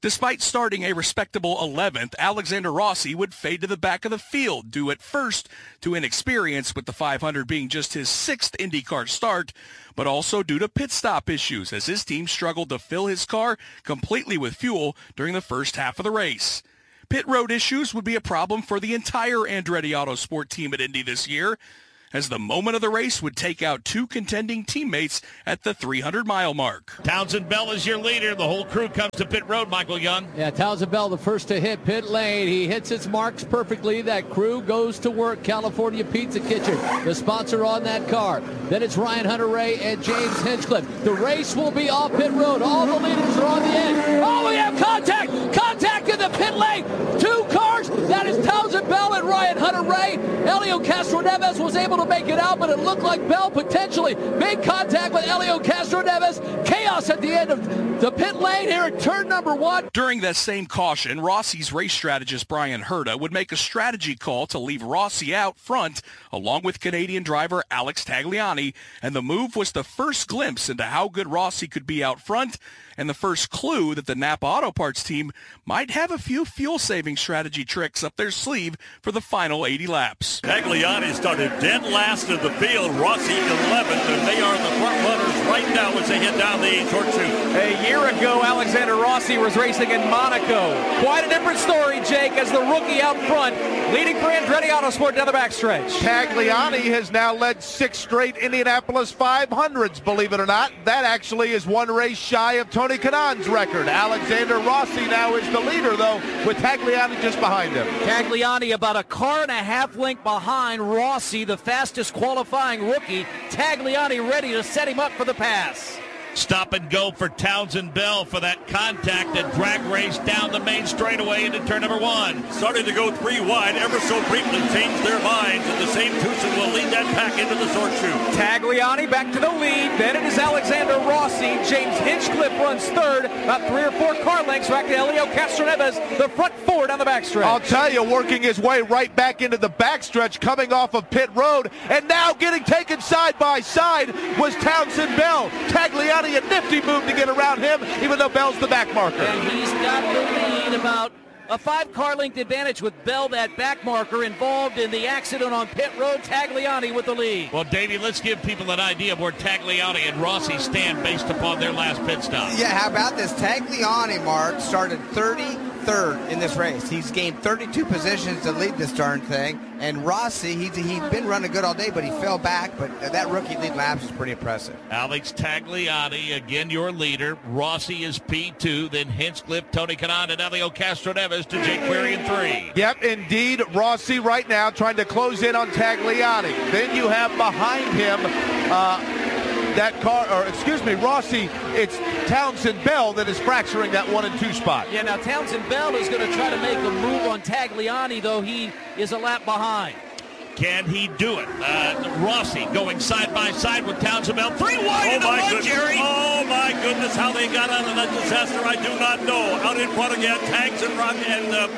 Despite starting a respectable eleventh, Alexander Rossi would fade to the back of the field, due at first to inexperience, with the five hundred being just his sixth IndyCar start, but also due to pit stop issues as his team struggled to fill his car completely with fuel during the first half of the race. Pit road issues would be a problem for the entire Andretti Autosport team at Indy this year, as the moment of the race would take out two contending teammates at the three hundred mile mark. Townsend Bell is your leader. The whole crew comes to pit road, Michael Young. Yeah, Townsend Bell, the first to hit pit lane. He hits its marks perfectly. That crew goes to work. California Pizza Kitchen, the sponsor on that car. Then it's Ryan Hunter-Reay and James Hinchcliffe. The race will be off pit road. All the leaders are on the end. Oh, we have contact! Contact in the pit lane! Two cars! That is Townsend Bell and Ryan Hunter-Reay. Elio Castro-Neves was able to make it out, but it looked like Bell potentially made contact with Elio Castro-Neves. Chaos at the end of the pit lane here at turn number one. During that same caution, Rossi's race strategist Brian Herta would make a strategy call to leave Rossi out front, along with Canadian driver Alex Tagliani, and the move was the first glimpse into how good Rossi could be out front, and the first clue that the Napa Auto Parts team might have a few fuel-saving strategy tricks up their sleeve for the final eighty laps. Tagliani started dead last in the field. Rossi eleventh, and they are the front runners right now as they head down the short chute. A year ago, Alexander Rossi was racing in Monaco. Quite a different story, Jake, as the rookie out front, leading for Andretti Autosport down the backstretch. Tagliani has now led six straight Indianapolis five hundreds, believe it or not. That actually is one race shy of Tony Kanaan's record. Alexander Rossi now is the leader, though, with Tagliani just behind him. Tagliani about a car and a half length behind Rossi, the fastest qualifying rookie. Tagliani ready to set him up for the pass. Stop and go for Townsend Bell for that contact and drag race down the main straightaway into turn number one. Starting to go three wide, ever so briefly changed their minds, and the same twosome will lead that pack into the short chute. Tagliani back to the lead. Then it is Alexander Rossi. James Hinchcliffe runs third. About three or four car lengths back to Elio Castro-Neves, the front four down the backstretch. I'll tell you, working his way right back into the backstretch, coming off of pit road, and now getting taken side by side was Townsend Bell. Tagliani, a nifty move to get around him, even though Bell's the back marker. And he's got the lead, about a five car length advantage with Bell, that back marker, involved in the accident on pit road. Tagliani with the lead. Well, Davey, let's give people an idea of where Tagliani and Rossi stand based upon their last pit stop. Yeah, how about this? Tagliani, Mark, started thirty-third in this race. He's gained thirty-two positions to lead this darn thing. And Rossi, he's, he's been running good all day, but he fell back. But that rookie lead laps is pretty impressive. Alex Tagliani, again, your leader. Rossi is P two, then Hinchcliffe, Tony Kanaan, and Elio Castro-Neves to Jake Query in three. Yep, indeed. Rossi right now trying to close in on Tagliani. Then you have behind him uh, that car, or excuse me, Rossi, it's Townsend Bell that is fracturing that one and two spot. Yeah, now Townsend Bell is going to try to make a move on Tagliani, though he is a lap behind. Can he do it? Uh, Rossi going side by side with Townsend Bell. Three wide oh in the my one, goodness. Jerry. Oh my goodness, how they got out of that disaster, I do not know. Out in front again, Tags and Rock and uh,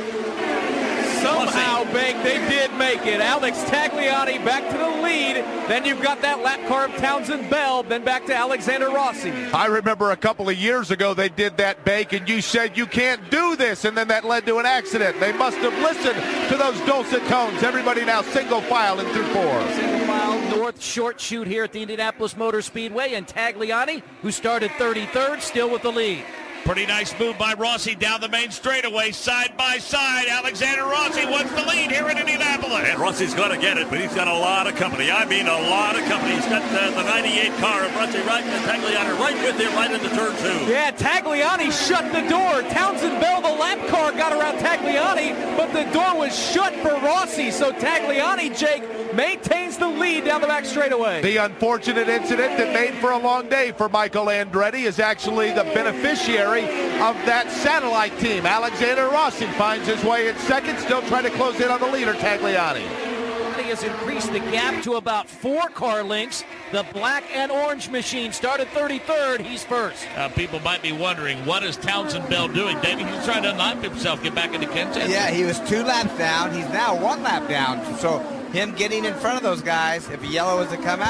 Somehow, Bank, they did make it. Alex Tagliani back to the lead. Then you've got that lap car of Townsend Bell. Then back to Alexander Rossi. I remember a couple of years ago they did that, Bake, and you said you can't do this, and then that led to an accident. They must have listened to those dulcet tones. Everybody now single file in through four. Single file north short chute here at the Indianapolis Motor Speedway, and Tagliani, who started thirty-third, still with the lead. Pretty nice move by Rossi down the main straightaway, side by side. Alexander Rossi wants the lead here in Indianapolis. And Rossi's going to get it, but he's got a lot of company. I mean, a lot of company. He's got the, the ninety-eight car of Rossi right, and Tagliani right with him right into turn two. Yeah, Tagliani shut the door. Townsend Bell, the lap car, got around Tagliani, but the door was shut for Rossi. So Tagliani, Jake, maintains the lead down the back straightaway. The unfortunate incident that made for a long day for Michael Andretti is actually the beneficiary of that satellite team. Alexander Rossi finds his way in second, still trying to close in on the leader, Tagliani. He has increased the gap to about four car lengths. The black and orange machine started thirty-third. He's first. Uh, people might be wondering, what is Townsend Bell doing? David, he's trying to unlock himself, get back into contention. Yeah, he was two laps down. He's now one lap down. So him getting in front of those guys, if a yellow was to come out,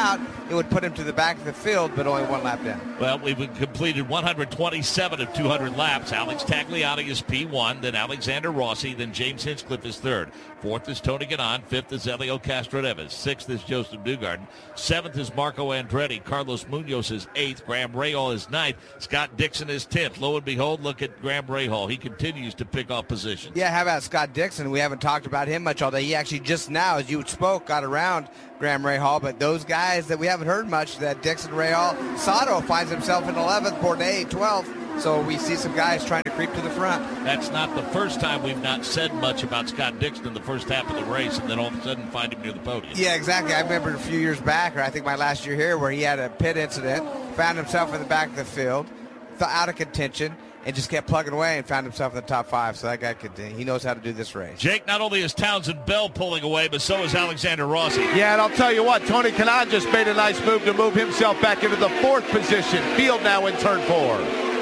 it would put him to the back of the field, but only one lap down. Well, we've completed one hundred twenty-seven of two hundred laps. Alex Tagliani is P one, then Alexander Rossi, then James Hinchcliffe is third. Fourth is Tony Kanaan. Fifth is Elio Castroneves. Sixth is Joseph Newgarden. Seventh is Marco Andretti. Carlos Munoz is eighth. Graham Rahal is ninth. Scott Dixon is tenth. Lo and behold, look at Graham Rahal. He continues to pick off positions. Yeah, how about Scott Dixon? We haven't talked about him much all day. He actually just now, as you spoke, got around Graham Rahal, but those guys that we haven't heard much, that Dixon, Rahal, Sato finds himself in eleventh, Bourdais twelfth. So we see some guys trying to creep to the front. That's not the first time we've not said much about Scott Dixon in the first half of the race, and then all of a sudden find him near the podium. Yeah, exactly. I remember a few years back, or I think my last year here, where he had a pit incident, found himself in the back of the field, out of contention, and just kept plugging away and found himself in the top five. So that guy could, he knows how to do this race. Jake, not only is Townsend Bell pulling away, but so is Alexander Rossi. Yeah, and I'll tell you what, Tony Kanaan just made a nice move to move himself back into the fourth position. Field now in turn four.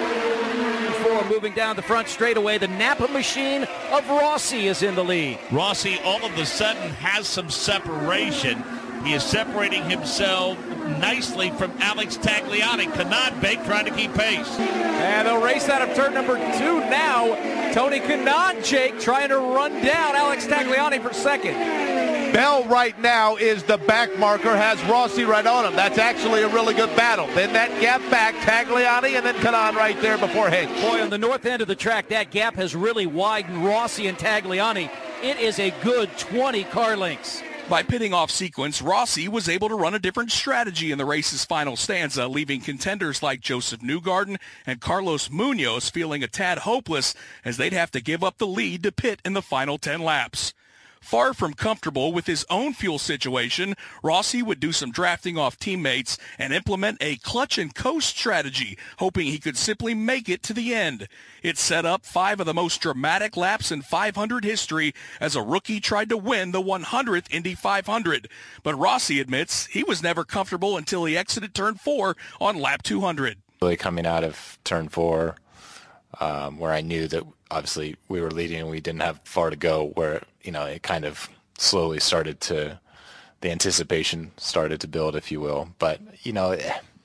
Four moving down the front straightaway. The Napa machine of Rossi is in the lead. Rossi all of a sudden has some separation. He is separating himself nicely from Alex Tagliani. Kanaan Bake trying to keep pace. And they'll race out of turn number two now. Tony Kanaan, Jake, trying to run down Alex Tagliani for second. Bell right now is the back marker, has Rossi right on him. That's actually a really good battle. Then that gap back, Tagliani, and then Kanaan right there before Hinch. Boy, on the north end of the track, that gap has really widened Rossi and Tagliani. It is a good twenty car lengths. By pitting off sequence, Rossi was able to run a different strategy in the race's final stanza, leaving contenders like Joseph Newgarden and Carlos Munoz feeling a tad hopeless as they'd have to give up the lead to pit in the final ten laps. Far from comfortable with his own fuel situation, Rossi would do some drafting off teammates and implement a clutch and coast strategy, hoping he could simply make it to the end. It set up five of the most dramatic laps in five hundred history as a rookie tried to win the one hundredth Indy five hundred. But Rossi admits he was never comfortable until he exited turn four on lap two hundred. Really coming out of turn four, um, where I knew that obviously we were leading and we didn't have far to go, where, you know, it kind of slowly started to, the anticipation started to build, if you will. But, you know,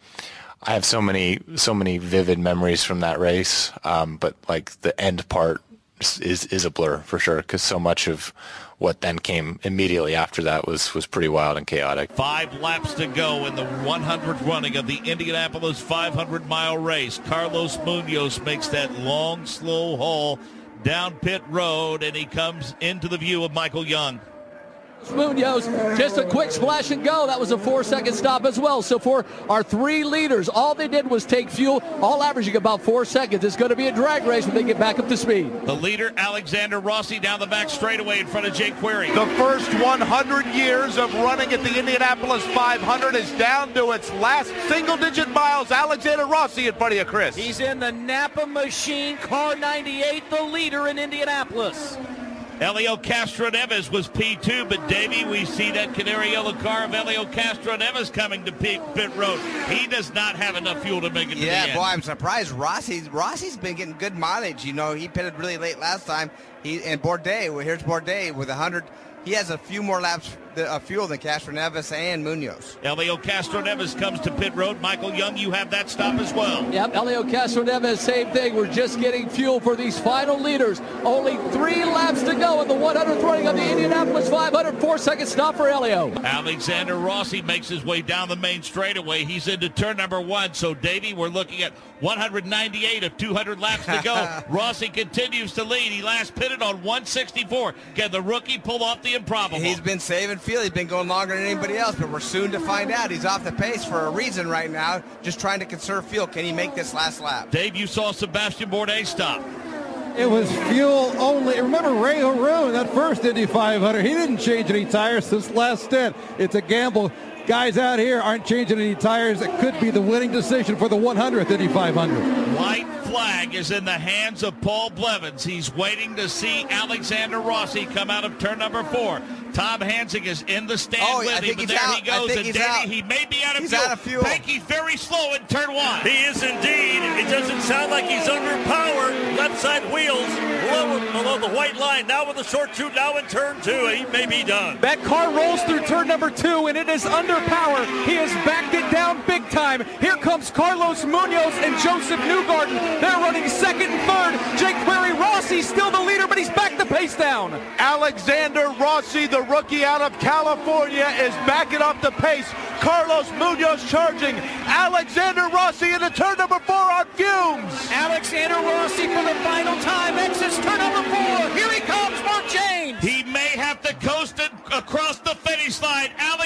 I have so many, so many vivid memories from that race. Um, but like the end part is, is a blur for sure, because so much of what then came immediately after that was, was pretty wild and chaotic. Five laps to go in the one hundredth running of the Indianapolis five hundred mile race. Carlos Munoz makes that long, slow haul down pit road, and he comes into the view of Michael Young. Munoz, just a quick splash and go. That was a four-second stop as well. So for our three leaders, all they did was take fuel, all averaging about four seconds. It's going to be a drag race when they get back up to speed. The leader, Alexander Rossi, down the back straightaway in front of Jake Query. The first one hundred years of running at the Indianapolis five hundred is down to its last single-digit miles. Alexander Rossi in front of you, Chris. He's in the Napa machine, car ninety-eight, the leader in Indianapolis. Elio Castroneves was P two, but Davey, we see that canary yellow car of Elio Castroneves coming to pit, pit road. He does not have enough fuel to make it to yeah, the end. boy, I'm surprised. Rossi's Rossi's been getting good mileage. You know, he pitted really late last time. He and Bourdais, well, here's Bourdais with one hundred. He has a few more laps of fuel than Castroneves and Munoz. Elio Castroneves comes to pit road. Michael Young, you have that stop as well. Yep, Elio Castroneves, same thing. We're just getting fuel for these final leaders. Only three laps to go in the one hundredth running of the Indianapolis five hundred. Four-second stop for Elio. Alexander Rossi makes his way down the main straightaway. He's into turn number one. So, Davey, we're looking at one hundred ninety-eight of two hundred laps to go. Rossi continues to lead. He last pitted on one sixty-four. Can the rookie pull off the improbable? He's been saving fuel. He's been going longer than anybody else, but we're soon to find out. He's off the pace for a reason right now, just trying to conserve fuel. Can he make this last lap? Dave, you saw Sebastian Bourdais stop. It was fuel only. Remember Ray Haroon, that first Indy five hundred, he didn't change any tires since last stint. It's a gamble. Guys out here aren't changing any tires. It could be the winning decision for the one hundredth Indy five hundred. White flag is in the hands of Paul Blevins. He's waiting to see Alexander Rossi come out of turn number four. Tom Hansing is in the stand oh, with him, and there out. he goes. And Danny, he may be out of he's fuel. Out of fuel. Pankey's very slow in turn one. He is indeed. It doesn't sound like he's under power. Left inside wheels below, below the white line. Now with a short shoot, now in turn two. He may be done. That car rolls through turn number two, and it is under power. He has backed it down big time. Here comes Carlos Munoz and Joseph Newgarden. They're running second and third. Jake Query Rossi still the leader, but he's backed the pace down. Alexander Rossi, the rookie out of California, is backing up the pace. Carlos Munoz charging. Alexander Rossi into turn number four on fumes. Alexander Rossi for the final time exits turn number four. Here he comes, Mark James. He may have to coast it across the finish line.